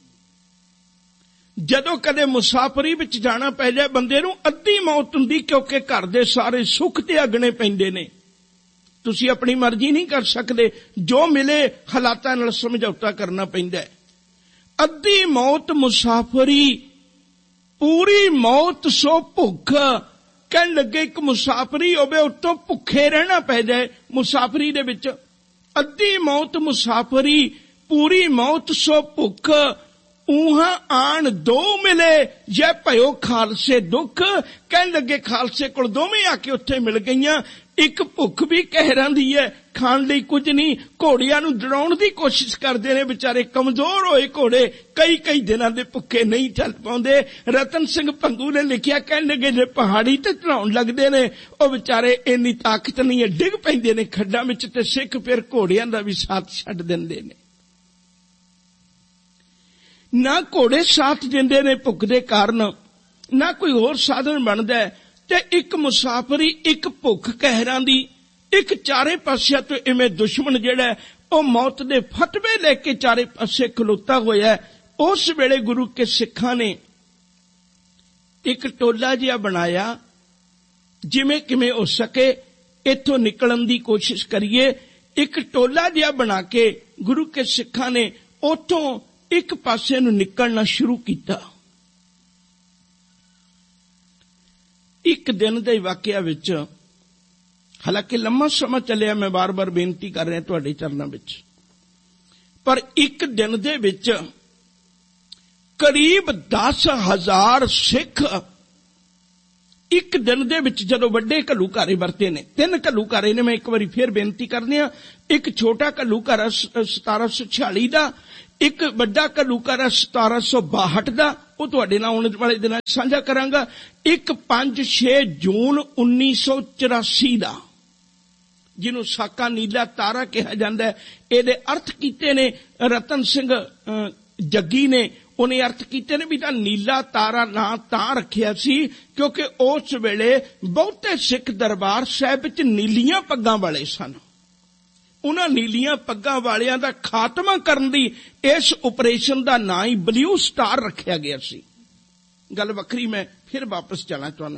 Speaker 1: ਜਦੋਂ ਕਦੇ ਮੁਸਾਫਰੀ ਵਿੱਚ ਜਾਣਾ ਪੈ ਜਾਏ ਬੰਦੇ ਨੂੰ, ਅੱਧੀ ਮੌਤ ਹੁੰਦੀ, ਕਿਉਂਕਿ ਘਰ ਦੇ ਸਾਰੇ ਸੁੱਖ ਤੇ ਅਗਣੇ ਪੈਂਦੇ ਨੇ। ਤੁਸੀਂ ਆਪਣੀ ਮਰਜ਼ੀ ਨਹੀਂ ਕਰ ਸਕਦੇ, ਜੋ ਮਿਲੇ ਹਾਲਾਤਾਂ ਨਾਲ ਸਮਝੌਤਾ ਕਰਨਾ ਪੈਂਦਾ ਹੈ। ਅੱਧੀ ਮੌਤ ਮੁਸਾਫਰੀ, ਪੂਰੀ ਮੌਤ ਸੋ ਭੁੱਖ। ਕਹਿਣ ਲੱਗੇ, ਇੱਕ ਮੁਸਾਫਰੀ ਹੋਵੇ ਉੱਤੋਂ ਭੁੱਖੇ ਰਹਿਣਾ ਪੈ ਜਾਏ ਮੁਸਾਫਰੀ ਦੇ ਵਿੱਚ। ਅੱਧੀ ਮੌਤ ਮੁਸਾਫਰੀ, ਪੂਰੀ ਮੌਤ ਸੋ ਭੁੱਖ। ਊਹਾਂ ਆਣ ਦੋ ਮਿਲੇ, ਜੇ ਭਇਓ ਖਾਲਸੇ ਦੁੱਖ। ਕਹਿਣ ਲੱਗੇ, ਖਾਲਸੇ ਕੋਲ ਦੋਵੇਂ ਆ ਕੇ ਉੱਥੇ ਮਿਲ ਗਈਆਂ। ਇੱਕ ਭੁੱਖ ਵੀ ਕਹਿਰਾਂ ਦੀ ਹੈ, ਖਾਣ ਲਈ ਕੁਝ ਨਹੀਂ। ਘੋੜਿਆਂ ਨੂੰ ਡਰਾਉਣ ਦੀ ਕੋਸ਼ਿਸ਼ ਕਰਦੇ ਨੇ, ਵਿਚਾਰੇ ਕਮਜ਼ੋਰ ਹੋਏ ਘੋੜੇ ਕਈ ਕਈ ਦਿਨਾਂ ਦੇ ਭੁੱਖੇ ਨਹੀਂ ਚੱਲ ਪਾਉਂਦੇ। ਰਤਨ ਸਿੰਘ ਭੰਗੂ ਨੇ ਲਿਖਿਆ, ਕਹਿਣ ਲੱਗੇ, ਜੇ ਪਹਾੜੀ ਤੇ ਚੜਾਉਣ ਲੱਗਦੇ ਨੇ ਉਹ ਵਿਚਾਰੇ ਇੰਨੀ ਤਾਕਤ ਨਹੀਂ ਹੈ, ਡਿੱਗ ਪੈਂਦੇ ਨੇ ਖੱਡਾਂ ਵਿੱਚ। ਤੇ ਸਿੱਖ ਫਿਰ ਘੋੜਿਆਂ ਦਾ ਵੀ ਸਾਥ ਛੱਡ ਦਿੰਦੇ ਨੇ। ਨਾ ਘੋੜੇ ਸਾਥ ਦਿੰਦੇ ਨੇ ਭੁੱਖ ਦੇ ਕਾਰਨ, ਨਾ ਕੋਈ ਹੋਰ ਸਾਧਨ ਬਣਦਾ। ਤੇ ਇੱਕ ਮੁਸਾਫਰੀ, ਇੱਕ ਭੁੱਖ ਕਹਿਰਾਂ ਦੀ, ਇੱਕ ਚਾਰੇ ਪਾਸਿਆਂ ਤੋਂ ਇਵੇਂ ਦੁਸ਼ਮਣ ਜਿਹੜਾ ਉਹ ਮੌਤ ਦੇ ਫਤਵੇ ਲੈ ਕੇ ਚਾਰੇ ਪਾਸੇ ਖਲੋਤਾ ਹੋਇਆ। ਉਸ ਵੇਲੇ ਗੁਰੂ ਕੇ ਸਿੱਖਾਂ ਨੇ ਇੱਕ ਟੋਲਾ ਜਿਹਾ ਬਣਾਇਆ, ਜਿਵੇਂ ਕਿਵੇਂ ਹੋ ਸਕੇ ਇੱਥੋਂ ਨਿਕਲਣ ਦੀ ਕੋਸ਼ਿਸ਼ ਕਰੀਏ। ਇੱਕ ਟੋਲਾ ਜਿਹਾ ਬਣਾ ਕੇ ਗੁਰੂ ਕੇ ਸਿੱਖਾਂ ਨੇ ਉੱਥੋਂ ਇੱਕ ਪਾਸੇ ਨੂੰ ਨਿਕਲਣਾ ਸ਼ੁਰੂ ਕੀਤਾ। ਇੱਕ ਦਿਨ ਦੇ ਵਾਕਿਆ ਵਿੱਚ ਹਾਲਾਂਕਿ ਲੰਮਾ ਸਮਾਂ ਚੱਲਿਆ, ਮੈਂ ਬਾਰ-ਬਾਰ ਬੇਨਤੀ ਕਰ ਰਿਹਾ ਤੁਹਾਡੇ ਚਰਨਾਂ ਵਿੱਚ, ਪਰ ਇੱਕ ਦਿਨ ਦੇ ਵਿੱਚ ਕਰੀਬ ਦਸ ਹਜ਼ਾਰ ਸਿੱਖ ਇੱਕ ਦਿਨ ਦੇ ਵਿੱਚ ਜਦੋਂ ਵੱਡੇ ਘੱਲੂਘਾਰੇ ਵਰਤੇ ਨੇ, ਤਿੰਨ ਘੱਲੂਘਾਰੇ ਨੇ, ਮੈਂ ਇੱਕ ਵਾਰੀ ਫੇਰ ਬੇਨਤੀ ਕਰਨੀ ਆ, ਇੱਕ ਛੋਟਾ ਘੱਲੂਘਾਰਾ ਸਤਾਰਾਂ ਸੌ ਛਿਆਲੀ ਦਾ, ਇੱਕ ਵੱਡਾ ਘੱਲੂਘਾਰਾ ਸਤਾਰਾਂ ਸੌ ਬਾਹਠ ਦਾ, ਉਹ ਤੁਹਾਡੇ ਨਾਲ ਆਉਣ ਵਾਲੇ ਦਿਨਾਂ ਚ ਸਾਂਝਾ ਕਰਾਂਗਾ, ਇੱਕ ਪੰਜ ਛੇ ਜੂਨ ਉੱਨੀ ਸੌ ਚੁਰਾਸੀ ਦਾ, ਜਿਹਨੂੰ ਸਾਕਾ ਨੀਲਾ ਤਾਰਾ ਕਿਹਾ ਜਾਂਦਾ ਹੈ। ਇਹਦੇ ਅਰਥ ਕੀਤੇ ਨੇ ਰਤਨ ਸਿੰਘ ਜੱਗੀ ਨੇ, ਉਹਨੇ ਅਰਥ ਕੀਤੇ ਨੇ ਵੀ ਤਾਂ ਨੀਲਾ ਤਾਰਾ ਨਾਂ ਤਾਂ ਰੱਖਿਆ ਸੀ ਕਿਉਂਕਿ ਉਸ ਵੇਲੇ ਬਹੁਤੇ ਸਿੱਖ ਦਰਬਾਰ ਸਾਹਿਬ ਵਿੱਚ ਨੀਲੀਆਂ ਪੱਗਾਂ ਵਾਲੇ ਸਨ। ਉਹਨਾਂ ਨੀਲੀਆਂ ਪੱਗਾਂ ਵਾਲਿਆਂ ਦਾ ਖਾਤਮਾ ਕਰਨ ਦੀ ਇਸ ਆਪਰੇਸ਼ਨ ਦਾ ਨਾਂ ਹੀ ਬਲੂ ਸਟਾਰ ਰੱਖਿਆ ਗਿਆ ਸੀ। ਗੱਲ ਵੱਖਰੀ, ਮੈਂ ਫਿਰ ਵਾਪਸ ਜਾਣਾ ਚਾਹੁੰਦਾ।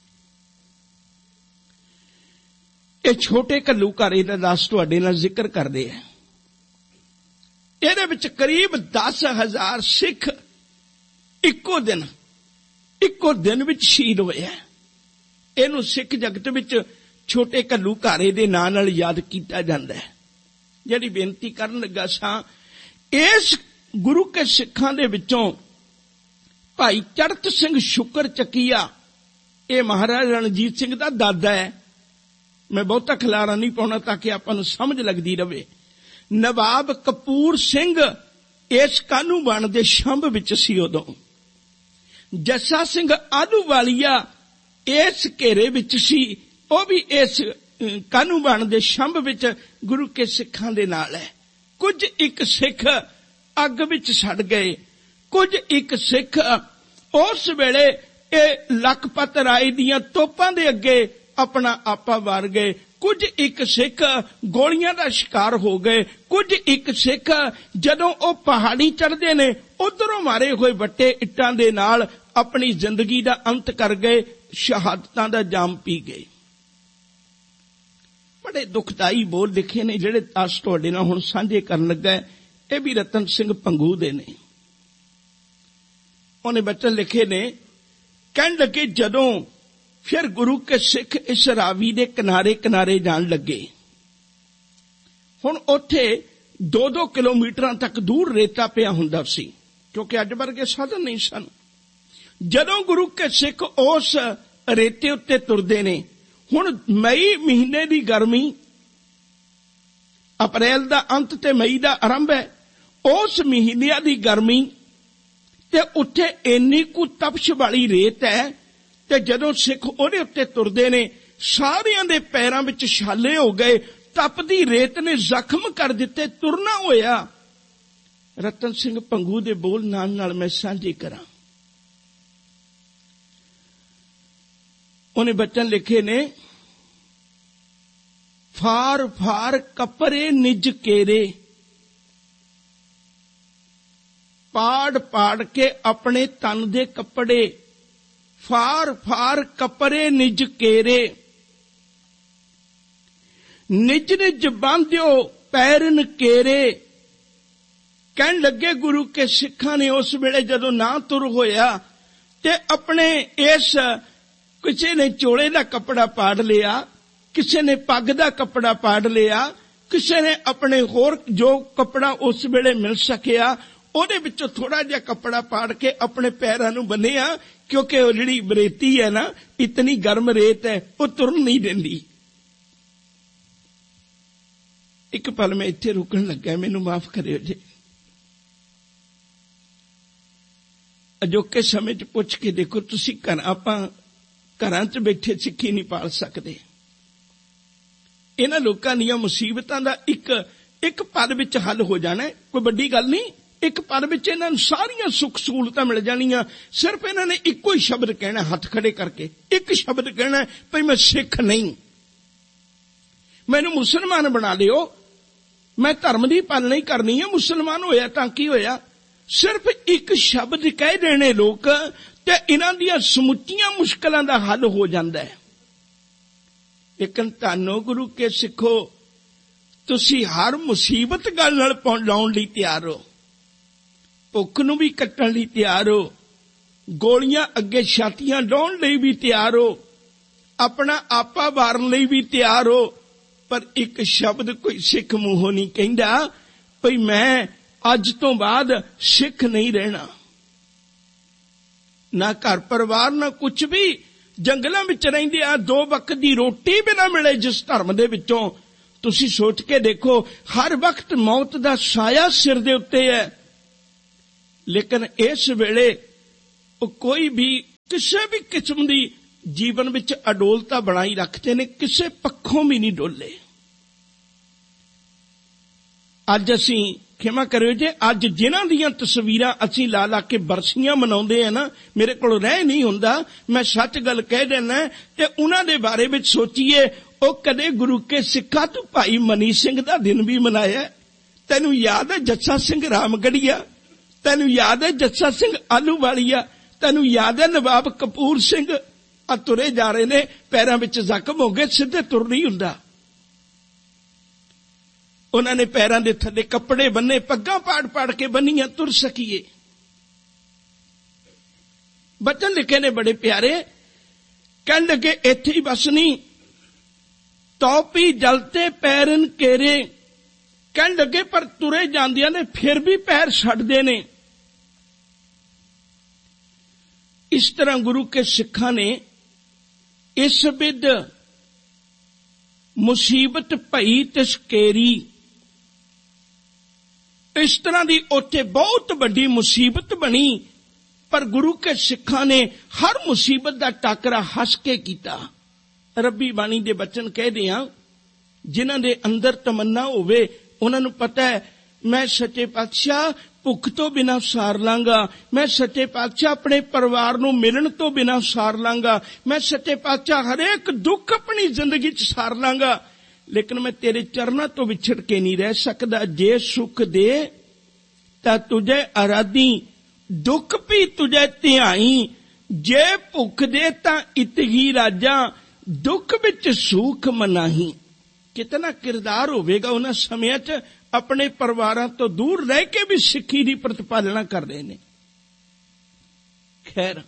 Speaker 1: ਇਹ ਛੋਟੇ ਘੱਲੂਘਾਰੇ ਦਾ ਦਾਸ ਤੁਹਾਡੇ ਨਾਲ ਜ਼ਿਕਰ ਕਰਦੇ ਆ। ਇਹਦੇ ਵਿੱਚ ਕਰੀਬ ਦਸ ਹਜ਼ਾਰ ਸਿੱਖ ਇੱਕੋ ਦਿਨ ਇੱਕੋ ਦਿਨ ਵਿੱਚ ਸ਼ਹੀਦ ਹੋਏ ਆ। ਇਹਨੂੰ ਸਿੱਖ ਜਗਤ ਵਿੱਚ ਛੋਟੇ ਘੱਲੂਘਾਰੇ ਦੇ ਨਾਂ ਨਾਲ ਯਾਦ ਕੀਤਾ ਜਾਂਦਾ ਹੈ। ਜਿਹੜੀ ਬੇਨਤੀ ਕਰਨ ਲੱਗਾ ਸਾਂ, ਇਸ ਗੁਰੂ ਕੇ ਸਿੱਖਾਂ ਦੇ ਵਿੱਚੋਂ ਭਾਈ ਚੜਤ ਸਿੰਘ ਸ਼ੁਕਰ ਚੱਕੀਆ, ਇਹ ਮਹਾਰਾਜਾ ਰਣਜੀਤ ਸਿੰਘ ਦਾ ਦਾਦਾ ਹੈ। ਮੈਂ ਬਹੁਤਾ ਖਿਲਾਰਾ ਨਹੀਂ ਪਾਉਣਾ ਤਾਂ ਕਿ ਆਪਾਂ ਨੂੰ ਸਮਝ ਲੱਗਦੀ ਰਵੇ। ਨਵਾਬ ਕਪੂਰ ਸਿੰਘ ਇਸ ਕਾਹਨੂੰਵਾਨ ਦੇ ਸ਼ੰਭ ਵਿੱਚ ਸੀ ਉਦੋਂ। ਜੱਸਾ ਸਿੰਘ ਆਹਲੂਵਾਲੀਆ ਇਸ ਘੇਰੇ ਵਿੱਚ ਸੀ, ਉਹ ਵੀ ਇਸ ਕਾਹਨੂੰਵਾਨ ਦੇ ਸ਼ੰਭ ਵਿੱਚ ਗੁਰੂ ਕੇ ਸਿੱਖਾਂ ਦੇ ਨਾਲ ਹੈ। ਕੁਝ ਇੱਕ ਸਿੱਖ ਅੱਗ ਵਿੱਚ ਸੜ ਗਏ, ਕੁਝ ਇੱਕ ਸਿੱਖ ਉਸ ਵੇਲੇ ਇਹ ਲਖਪਤ ਰਾਏ ਦੀਆਂ ਤੋਪਾਂ ਦੇ ਅੱਗੇ ਆਪਣਾ ਆਪਾ ਵਾਰ ਗਏ, ਕੁਝ ਇੱਕ ਸਿੱਖ ਗੋਲੀਆਂ ਦਾ ਸ਼ਿਕਾਰ ਹੋ ਗਏ, ਕੁਝ ਇੱਕ ਸਿੱਖ ਜਦੋਂ ਉਹ ਪਹਾੜੀ ਚੜ੍ਹਦੇ ਨੇ ਉਧਰੋਂ ਮਾਰੇ ਹੋਏ ਵੱਟੇ ਇੱਟਾਂ ਦੇ ਨਾਲ ਆਪਣੀ ਜ਼ਿੰਦਗੀ ਦਾ ਅੰਤ ਕਰ ਗਏ, ਸ਼ਹਾਦਤਾਂ ਦਾ ਜਾਮ ਪੀ ਗਏ। ਬੜੇ ਦੁਖਦਾਈ ਬੋਲ ਲਿਖੇ ਨੇ ਜਿਹੜੇ ਅੱਜ ਤੁਹਾਡੇ ਨਾਲ ਹੁਣ ਸਾਂਝੇ ਕਰਨ ਲੱਗਾ। ਇਹ ਵੀ ਰਤਨ ਸਿੰਘ ਭੰਗੂ ਦੇ ਨੇ। ਉਹਨੇ ਬਚਨ ਲਿਖੇ ਨੇ, ਕਹਿਣ ਲੱਗੇ ਜਦੋਂ ਫਿਰ ਗੁਰੂ ਕੇ ਸਿੱਖ ਇਸ ਰਾਵੀ ਦੇ ਕਿਨਾਰੇ ਕਿਨਾਰੇ ਜਾਣ ਲੱਗੇ, ਹੁਣ ਉੱਥੇ ਦੋ ਦੋ ਕਿਲੋਮੀਟਰਾਂ ਤੱਕ ਦੂਰ ਰੇਤਾ ਪਿਆ ਹੁੰਦਾ ਸੀ ਕਿਉਂਕਿ ਅੱਜ ਵਰਗੇ ਸਾਧਨ ਨਹੀਂ ਸਨ। ਜਦੋਂ ਗੁਰੂ ਕੇ ਸਿੱਖ ਉਸ ਰੇਤੇ ਉੱਤੇ ਤੁਰਦੇ ਨੇ, ਹੁਣ ਮਈ ਮਹੀਨੇ ਦੀ ਗਰਮੀ, ਅਪ੍ਰੈਲ ਦਾ ਅੰਤ ਤੇ ਮਈ ਦਾ ਆਰੰਭ ਹੈ, ਉਸ ਮਹੀਨਿਆਂ ਦੀ ਗਰਮੀ ਤੇ ਉੱਥੇ ਇੰਨੀ ਕੁ ਤਪਸ਼ ਵਾਲੀ ਰੇਤ ਹੈ ਤੇ ਜਦੋਂ ਸਿੱਖ ਉਹਦੇ ਉੱਤੇ ਤੁਰਦੇ ਨੇ ਸਾਰਿਆਂ ਦੇ ਪੈਰਾਂ ਵਿੱਚ ਛਾਲੇ ਹੋ ਗਏ, ਤਪਦੀ ਰੇਤ ਨੇ ਜ਼ਖਮ ਕਰ ਦਿੱਤੇ, ਤੁਰਨਾ ਹੋਇਆ। ਰਤਨ ਸਿੰਘ ਭੰਗੂ ਦੇ ਬੋਲ ਨਾਲ ਨਾਲ ਮੈਂ ਸਾਂਝੇ ਕਰਾਂ। ਉਹਨੇ ਬਚਨ ਲਿਖੇ ਨੇ, ਫਾਰ ਫਾਰ ਕੱਪੜੇ ਨਿਜ ਕੇਰੇ, ਪਾੜ ਪਾੜ ਕੇ ਆਪਣੇ ਤਨ ਦੇ ਕੱਪੜੇ, ਫਾਰ ਫਾਰ ਕੱਪੜੇ ਨਿਜ ਕੇਰੇ, ਨਿਜ ਨਿਜ ਬਾਂਧਿਓ ਪੈਰਨ ਕੇਰੇ। ਕਹਿਣ ਲੱਗੇ ਗੁਰੂ ਕੇ ਸਿੱਖਾਂ ਨੇ ਉਸ ਵੇਲੇ ਜਦੋਂ ਨਾ ਤੁਰ ਹੋਇਆ ਤੇ ਆਪਣੇ ਇਸ, ਕਿਸੇ ਨੇ ਚੋਲੇ ਦਾ ਕੱਪੜਾ ਪਾੜ ਲਿਆ, ਕਿਸੇ ਨੇ ਪੱਗ ਦਾ ਕੱਪੜਾ ਪਾੜ ਲਿਆ, ਕਿਸੇ ਨੇ ਆਪਣੇ ਹੋਰ ਜੋ ਕੱਪੜਾ ਉਸ ਵੇਲੇ ਮਿਲ ਸਕਿਆ ਉਹਦੇ ਵਿੱਚੋਂ ਥੋੜਾ ਜਿਹਾ ਕੱਪੜਾ ਪਾੜ ਕੇ ਆਪਣੇ ਪੈਰਾਂ ਨੂੰ ਬੰਨਿਆ, ਕਿਉਂਕਿ ਉਹ ਜਿਹੜੀ ਰੇਤੀ ਹੈ ਨਾ, ਇਤਨੀ ਗਰਮ ਰੇਤ ਹੈ, ਉਹ ਤੁਰਨ ਨਹੀਂ ਦਿੰਦੀ। ਇੱਕ ਪਲ ਮੈਂ ਇੱਥੇ ਰੁਕਣ ਲੱਗਾ, ਮੈਨੂੰ ਮਾਫ ਕਰਿਓ ਜੀ। ਅਜੋਕੇ ਸਮੇਂ 'ਚ ਪੁੱਛ ਕੇ ਦੇਖੋ, ਤੁਸੀਂ ਘਰ, ਆਪਾਂ ਘਰਾਂ 'ਚ ਬੈਠੇ ਸਿੱਖੀ ਨਹੀਂ ਪਾਲ ਸਕਦੇ। ਇਹਨਾਂ ਲੋਕਾਂ ਦੀਆਂ ਮੁਸੀਬਤਾਂ ਦਾ ਇੱਕ ਇੱਕ ਪਲ ਵਿੱਚ ਹੱਲ ਹੋ ਜਾਣਾ, ਕੋਈ ਵੱਡੀ ਗੱਲ ਨਹੀਂ। ਇੱਕ ਪਲ ਵਿੱਚ ਇਹਨਾਂ ਨੂੰ ਸਾਰੀਆਂ ਸੁੱਖ ਸਹੂਲਤਾਂ ਮਿਲ ਜਾਣੀਆਂ। ਸਿਰਫ ਇਹਨਾਂ ਨੇ ਇੱਕੋ ਹੀ ਸ਼ਬਦ ਕਹਿਣਾ, ਹੱਥ ਖੜੇ ਕਰਕੇ ਇੱਕ ਸ਼ਬਦ ਕਹਿਣਾ, ਭਈ ਮੈਂ ਸਿੱਖ ਨਹੀਂ, ਮੈਨੂੰ ਮੁਸਲਮਾਨ ਬਣਾ ਲਿਓ, ਮੈਂ ਧਰਮ ਦੀ ਪਾਲਣਾ ਹੀ ਕਰਨੀ ਹੈ। ਮੁਸਲਮਾਨ ਹੋਇਆ ਤਾਂ ਕੀ ਹੋਇਆ, ਸਿਰਫ ਇੱਕ ਸ਼ਬਦ ਕਹਿ ਦੇਣੇ ਲੋਕ ਤੇ ਇਹਨਾਂ ਦੀਆਂ ਸਮੁੱਚੀਆਂ ਮੁਸ਼ਕਲਾਂ ਦਾ ਹੱਲ ਹੋ ਜਾਂਦਾ ਹੈ। ਲੇਕਿਨ ਧੰਨੋ ਗੁਰੂ ਕੇ ਸਿੱਖੋ, ਤੁਸੀਂ ਹਰ ਮੁਸੀਬਤ ਗੱਲ ਨਾਲ ਲਾਉਣ ਲਈ ਤਿਆਰ ਹੋ, ਭੁੱਖ ਨੂੰ ਵੀ ਕੱਟਣ ਲਈ ਤਿਆਰ ਹੋ, ਗੋਲੀਆਂ ਅੱਗੇ ਛਾਤੀਆਂ ਡਾਉਣ ਲਈ ਵੀ ਤਿਆਰ ਹੋ, ਆਪਣਾ ਆਪਾ ਵਾਰਨ ਲਈ ਵੀ ਤਿਆਰ ਹੋ, ਪਰ ਇੱਕ ਸ਼ਬਦ ਕੋਈ ਸਿੱਖ ਮੂੰਹੋਂ ਨਹੀਂ ਕਹਿੰਦਾ ਭਈ ਮੈਂ ਅੱਜ ਤੋਂ ਬਾਅਦ ਸਿੱਖ ਨਹੀਂ ਰਹਿਣਾ। ਨਾ ਘਰ ਪਰਿਵਾਰ, ਨਾ ਕੁਛ ਵੀ, ਜੰਗਲਾਂ ਵਿੱਚ ਰਹਿੰਦੇ ਆ, ਦੋ ਵਕਤ ਦੀ ਰੋਟੀ ਵੀ ਨਾ ਮਿਲੇ ਜਿਸ ਧਰਮ ਦੇ ਵਿੱਚੋਂ। ਤੁਸੀਂ ਸੋਚ ਕੇ ਦੇਖੋ, ਹਰ ਵਕਤ ਮੌਤ ਦਾ ਸਾਇਆ ਸਿਰ ਦੇ ਉੱਤੇ ਹੈ, ਲੇਕਿਨ ਇਸ ਵੇਲੇ ਉਹ ਕੋਈ ਵੀ ਕਿਸੇ ਵੀ ਕਿਸਮ ਦੀ ਜੀਵਨ ਵਿੱਚ ਅਡੋਲਤਾ ਬਣਾਈ ਰੱਖਦੇ ਨੇ, ਕਿਸੇ ਪੱਖੋਂ ਵੀ ਨਹੀਂ ਡੋਲੇ। ਅੱਜ ਅਸੀਂ ਖਿਮਾ ਕਰਿਓ ਜੇ ਅੱਜ ਜਿਨ੍ਹਾਂ ਦੀਆਂ ਤਸਵੀਰਾਂ ਅਸੀਂ ਲਾ ਲਾ ਕੇ ਬਰਸੀਆਂ ਮਨਾਉਂਦੇ ਆ ਨਾ, ਮੇਰੇ ਕੋਲ ਰਹਿ ਨਹੀਂ ਹੁੰਦਾ, ਮੈਂ ਸੱਚ ਗੱਲ ਕਹਿ ਦਿੰਦਾ, ਤੇ ਉਹਨਾਂ ਦੇ ਬਾਰੇ ਵਿੱਚ ਸੋਚੀਏ, ਉਹ ਕਦੇ ਗੁਰੂ ਕੇ ਸਿੱਖਾਂ ਤੋਂ ਭਾਈ ਮਨੀ ਸਿੰਘ ਦਾ ਦਿਨ ਵੀ ਮਨਾਇਆ। ਤੈਨੂੰ ਯਾਦ ਹੈ ਜੱਸਾ ਸਿੰਘ ਰਾਮਗੜੀਆ, ਤੈਨੂੰ ਯਾਦ ਹੈ ਜੱਸਾ ਸਿੰਘ ਆਲੂਵਾਲੀਆ, ਤੈਨੂੰ ਯਾਦ ਹੈ ਨਵਾਬ ਕਪੂਰ ਸਿੰਘ। ਆ ਤੁਰੇ ਜਾ ਰਹੇ ਨੇ, ਪੈਰਾਂ ਵਿੱਚ ਜ਼ਖਮ ਹੋ ਗਏ, ਸਿੱਧੇ ਤੁਰ ਨਹੀਂ ਹੁੰਦਾ। ਉਹਨਾਂ ਨੇ ਪੈਰਾਂ ਦੇ ਥੱਲੇ ਕੱਪੜੇ ਬੰਨੇ, ਪੱਗਾਂ ਪਾੜ ਪਾੜ ਕੇ ਬੰਨੀਆਂ, ਤੁਰ ਸਕੀਏ। ਬਚਨ ਲਿਖੇ ਨੇ ਬੜੇ ਪਿਆਰੇ, ਕਹਿਣ ਲੱਗੇ ਇੱਥੇ ਹੀ ਬਸ ਨਹੀਂ, ਤੌਪੀ ਜਲਤੇ ਪੈਰਨ ਕੇਰੇ। ਕਹਿਣ ਲੱਗੇ ਪਰ ਤੁਰੇ ਜਾਂਦੀਆਂ ਨੇ ਫਿਰ ਵੀ ਪੈਰ ਛੱਡਦੇ ਨੇ। ਇਸ ਤਰ੍ਹਾਂ ਗੁਰੂ ਕੇ ਸਿੱਖਾਂ ਨੇ ਇਸ ਵਿਦ ਮੁਸੀਬਤ ਭਈ ਤਿਸ ਕੇਰੀ, ਇਸ ਤਰ੍ਹਾਂ ਦੀ ਉੱਥੇ ਬਹੁਤ ਵੱਡੀ ਮੁਸੀਬਤ ਬਣੀ, ਪਰ ਗੁਰੂ ਕੇ ਸਿੱਖਾਂ ਨੇ ਹਰ ਮੁਸੀਬਤ ਦਾ ਟਾਕਰਾ ਹੱਸ ਕੇ ਕੀਤਾ। ਰੱਬੀ ਬਾਣੀ ਦੇ ਬਚਨ ਕਹਦੇ ਆ, ਜਿਨ੍ਹਾਂ ਦੇ ਅੰਦਰ ਤਮੰਨਾ ਹੋਵੇ ਉਹਨਾਂ ਨੂੰ ਪਤਾ ਹੈ ਮੈਂ ਸੱਚੇ ਪਾਤਸ਼ਾਹ ਭੁੱਖ ਤੋਂ ਬਿਨਾਂ ਸਾਰ ਲਾਂਗਾ, ਮੈਂ ਸੱਚੇ ਪਾਤਸ਼ਾਹ ਆਪਣੇ ਪਰਿਵਾਰ ਨੂੰ ਮਿਲਣ ਤੋਂ ਬਿਨਾਂ ਸਾਰ ਲਾਂਗਾ, ਮੈਂ ਸੱਚੇ ਪਾਤਸ਼ਾਹ ਹਰੇਕ ਦੁੱਖ ਆਪਣੀ ਜ਼ਿੰਦਗੀ 'ਚ ਸਾਰ ਲਾਂਗਾ, ਲੇਕਿਨ ਮੈਂ ਤੇਰੇ ਚਰਨਾਂ ਤੋਂ ਵਿਛੜ ਕੇ ਨਹੀਂ ਰਹਿ ਸਕਦਾ। ਜੇ ਸੁਖ ਦੇ ਤਾਂ ਤੁਝੇ ਅਰਾਧੀ, ਦੁੱਖ ਵੀ ਤੁਝੇ ਧਿਆਈ, ਜੇ ਭੁੱਖ ਦੇ ਤਾਂ ਇਤਹੀ ਰਾਜਾ, ਦੁੱਖ ਵਿੱਚ ਸੁਖ ਮਨਾਹੀ। ਕਿਤਨਾ ਕਿਰਦਾਰ ਹੋਵੇਗਾ ਉਹਨਾਂ ਸਮਿਆਂ 'ਚ, ਆਪਣੇ ਪਰਿਵਾਰਾਂ ਤੋਂ ਦੂਰ ਰਹਿ ਕੇ ਵੀ ਸਿੱਖੀ ਦੀ ਪ੍ਰਤੀਪਾਲਣਾ ਕਰ ਰਹੇ ਨੇ। ਖੈਰ,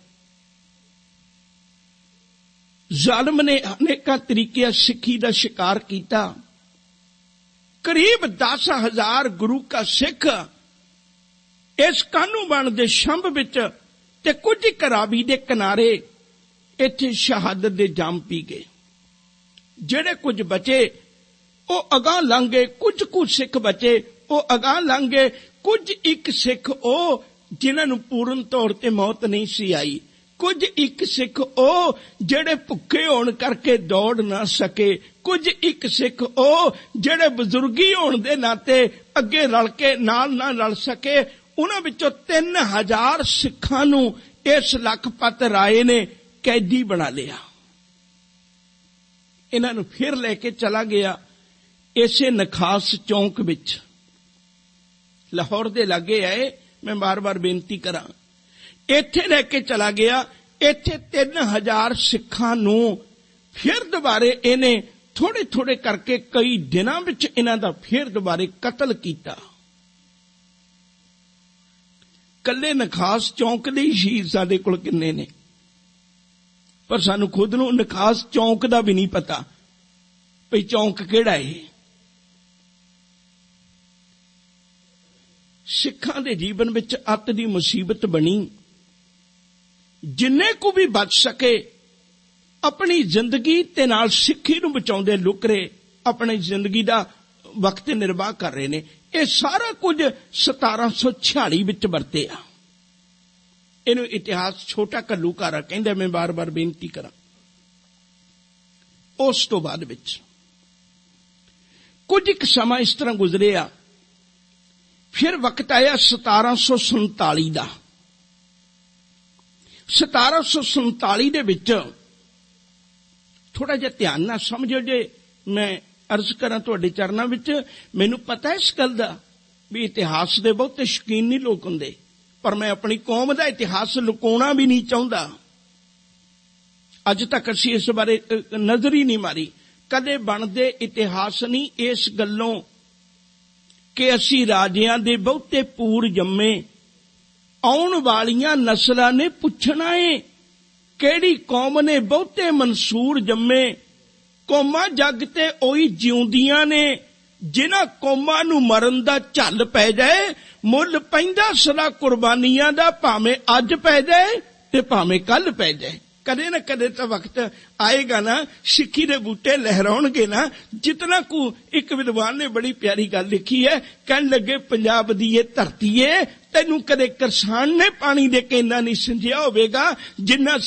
Speaker 1: ਜ਼ਾਲਮ ਨੇ ਅਨੇਕਾਂ ਤਰੀਕਿਆਂ ਸਿੱਖੀ ਦਾ ਸ਼ਿਕਾਰ ਕੀਤਾ। ਕਰੀਬ ਦਸ ਹਜ਼ਾਰ ਗੁਰੂ ਕਾ ਸਿੱਖ ਇਸ ਕਾਹਨੂੰਵਾਨ ਦੇ ਸ਼ੰਭ ਵਿੱਚ ਤੇ ਕੁਝ ਰਾਵੀ ਦੇ ਕਿਨਾਰੇ ਇੱਥੇ ਸ਼ਹਾਦਤ ਦੇ ਜਾਮ ਪੀ ਗਏ। ਜਿਹੜੇ ਕੁਝ ਬਚੇ ਉਹ ਅਗਾਂਹ ਲੰਘ ਗਏ, ਕੁਝ ਕੁ ਸਿੱਖ ਬਚੇ ਉਹ ਅਗਾਂਹ ਲੰਘ ਗਏ, ਕੁਝ ਇੱਕ ਸਿੱਖ ਉਹ ਜਿਨ੍ਹਾਂ ਨੂੰ ਪੂਰਨ ਤੌਰ ਤੇ ਮੌਤ ਨਹੀਂ ਸੀ ਆਈ, ਕੁਝ ਇੱਕ ਸਿੱਖ ਉਹ ਜਿਹੜੇ ਭੁੱਖੇ ਹੋਣ ਕਰਕੇ ਦੌੜ ਨਾ ਸਕੇ, ਕੁਝ ਇੱਕ ਸਿੱਖ ਉਹ ਜਿਹੜੇ ਬਜ਼ੁਰਗੀ ਹੋਣ ਦੇ ਨਾਤੇ ਅੱਗੇ ਰਲ ਕੇ ਨਾਲ ਨਾ ਰਲ ਸਕੇ। ਉਹਨਾਂ ਵਿੱਚੋਂ ਤਿੰਨ ਹਜ਼ਾਰ ਸਿੱਖਾਂ ਨੂੰ ਇਸ ਲਖਪਤ ਰਾਏ ਨੇ ਕੈਦੀ ਬਣਾ ਲਿਆ। ਇਹਨਾਂ ਨੂੰ ਫਿਰ ਲੈ ਕੇ ਚਲਾ ਗਿਆ ਇਸੇ ਨਖਾਸ ਚੌਂਕ ਵਿੱਚ, ਲਾਹੌਰ ਦੇ ਲਾਗੇ ਆਏ। ਮੈਂ ਬਾਰ-ਬਾਰ ਬੇਨਤੀ ਕਰਾਂ, ਇੱਥੇ ਲੈ ਕੇ ਚਲਾ ਗਿਆ। ਇੱਥੇ ਤਿੰਨ ਹਜ਼ਾਰ ਸਿੱਖਾਂ ਨੂੰ ਫਿਰ ਦੁਬਾਰੇ ਇਹਨੇ ਥੋੜੇ ਥੋੜੇ ਕਰਕੇ ਕਈ ਦਿਨਾਂ ਵਿੱਚ ਇਹਨਾਂ ਦਾ ਫਿਰ ਦੁਬਾਰੇ ਕਤਲ ਕੀਤਾ। ਕੱਲੇ ਨਖਾਸ ਚੌਂਕ ਦੇ ਹੀ ਸ਼ਹੀਦ ਸਾਡੇ ਕੋਲ ਕਿੰਨੇ ਨੇ, ਪਰ ਸਾਨੂੰ ਖੁਦ ਨੂੰ ਨਖਾਸ ਚੌਂਕ ਦਾ ਵੀ ਨਹੀਂ ਪਤਾ ਭਈ ਚੌਂਕ ਕਿਹੜਾ ਹੈ। ਸਿੱਖਾਂ ਦੇ ਜੀਵਨ ਵਿੱਚ ਅੱਤ ਦੀ ਮੁਸੀਬਤ ਬਣੀ। ਜਿੰਨੇ ਕੁ ਵੀ ਬਚ ਸਕੇ ਆਪਣੀ ਜ਼ਿੰਦਗੀ ਤੇ ਨਾਲ ਸਿੱਖੀ ਨੂੰ ਬਚਾਉਂਦੇ ਲੁਕਰੇ ਆਪਣੀ ਜ਼ਿੰਦਗੀ ਦਾ ਵਕਤ ਨਿਰਵਾਹ ਕਰ ਰਹੇ ਨੇ। ਇਹ ਸਾਰਾ ਕੁਝ ਸਤਾਰਾਂ ਸੌ ਛਿਆਲੀ ਵਿੱਚ ਵਰਤਿਆ। ਇਹਨੂੰ ਇਤਿਹਾਸ ਛੋਟਾ ਘੱਲੂਘਾਰਾ ਕਹਿੰਦੇ। ਮੈਂ ਬਾਰ-ਬਾਰ ਬੇਨਤੀ ਕਰਾਂ, ਉਸ ਤੋਂ ਬਾਅਦ ਵਿੱਚ ਕੁਝ ਇੱਕ ਸਮਾਂ ਇਸ ਤਰ੍ਹਾਂ ਗੁਜ਼ਰਿਆ। ਫਿਰ ਵਕਤ ਆਇਆ ਸਤਾਰਾਂ ਸੌ ਸੰਤਾਲੀ ਦਾ। ਸਤਾਰਾਂ ਸੌ ਸੰਤਾਲੀ ਦੇ ਵਿੱਚ ਥੋੜਾ ਜਿਹਾ ਧਿਆਨ ਨਾਲ ਸਮਝੋ ਜੇ ਮੈਂ ਅਰਜ਼ ਕਰਾਂ ਤੁਹਾਡੇ ਚਰਨਾਂ ਵਿੱਚ। ਮੈਨੂੰ ਪਤਾ ਇਸ ਗੱਲ ਦਾ ਵੀ ਇਤਿਹਾਸ ਦੇ ਬਹੁਤੇ ਸ਼ੌਕੀਨ ਨਹੀਂ ਲੋਕ ਹੁੰਦੇ, ਪਰ ਮੈਂ ਆਪਣੀ ਕੌਮ ਦਾ ਇਤਿਹਾਸ ਲੁਕਾਉਣਾ ਵੀ ਨਹੀਂ ਚਾਹੁੰਦਾ। ਅੱਜ ਤੱਕ ਅਸੀਂ ਇਸ ਬਾਰੇ ਨਜ਼ਰ ਹੀ ਨਹੀਂ ਮਾਰੀ। ਕਦੇ ਬਣਦੇ ਇਤਿਹਾਸ ਨਹੀਂ ਇਸ ਗੱਲੋਂ ਕਿ ਅਸੀਂ ਰਾਜਿਆਂ ਦੇ ਬਹੁਤੇ ਪੂਰ ਜੰਮੇ, ਆਉਣ ਵਾਲੀਆਂ ਨਸਲਾਂ ਨੇ ਪੁੱਛਣਾ ਏ ਕਿਹੜੀ ਕੌਮ ਨੇ ਬਹੁਤੇ ਮਨਸੂਰ ਜੰਮੇ, ਕੌਮਾਂ ਜੱਗ ਤੇ ਉਹੀ ਜਿਉਂਦੀਆਂ ਨੇ, ਜਿਨ੍ਹਾਂ ਕੌਮਾਂ ਨੂੰ ਮਰਨ ਦਾ ਝੱਲ ਪੈ ਜਾਏ, ਮੁੱਲ ਪੈਂਦਾ ਸਦਾ ਕੁਰਬਾਨੀਆਂ ਦਾ, ਭਾਵੇਂ ਅੱਜ ਪੈ ਜਾਏ ਤੇ ਭਾਵੇਂ ਕੱਲ ਪੈ ਜਾਏ। ਕਦੇ ਨਾ ਕਦੇ ਤਾਂ ਵਕਤ ਆਏਗਾ ਨਾ, ਸਿੱਖੀ ਦੇ ਬੂਟੇ ਲਹਿਰਾਉਣਗੇ ਨਾ। ਜਿਤਨਾ ਕੁ ਇੱਕ ਵਿਦਵਾਨ ਨੇ ਬੜੀ ਪਿਆਰੀ ਗੱਲ ਲਿਖੀ ਹੈ, ਕਹਿਣ ਲੱਗੇ ਪੰਜਾਬ ਦੀ ਇਹ ਧਰਤੀ ਏ, ਤੈਨੂੰ ਕਦੇ ਕਿਸਾਨ ਨੇ ਪਾਣੀ ਦੇ ਕੇ ਇੰਨਾ ਨਹੀਂ ਸਿੰਜਿਆ ਹੋਵੇਗਾ ਜਿੰਨਾ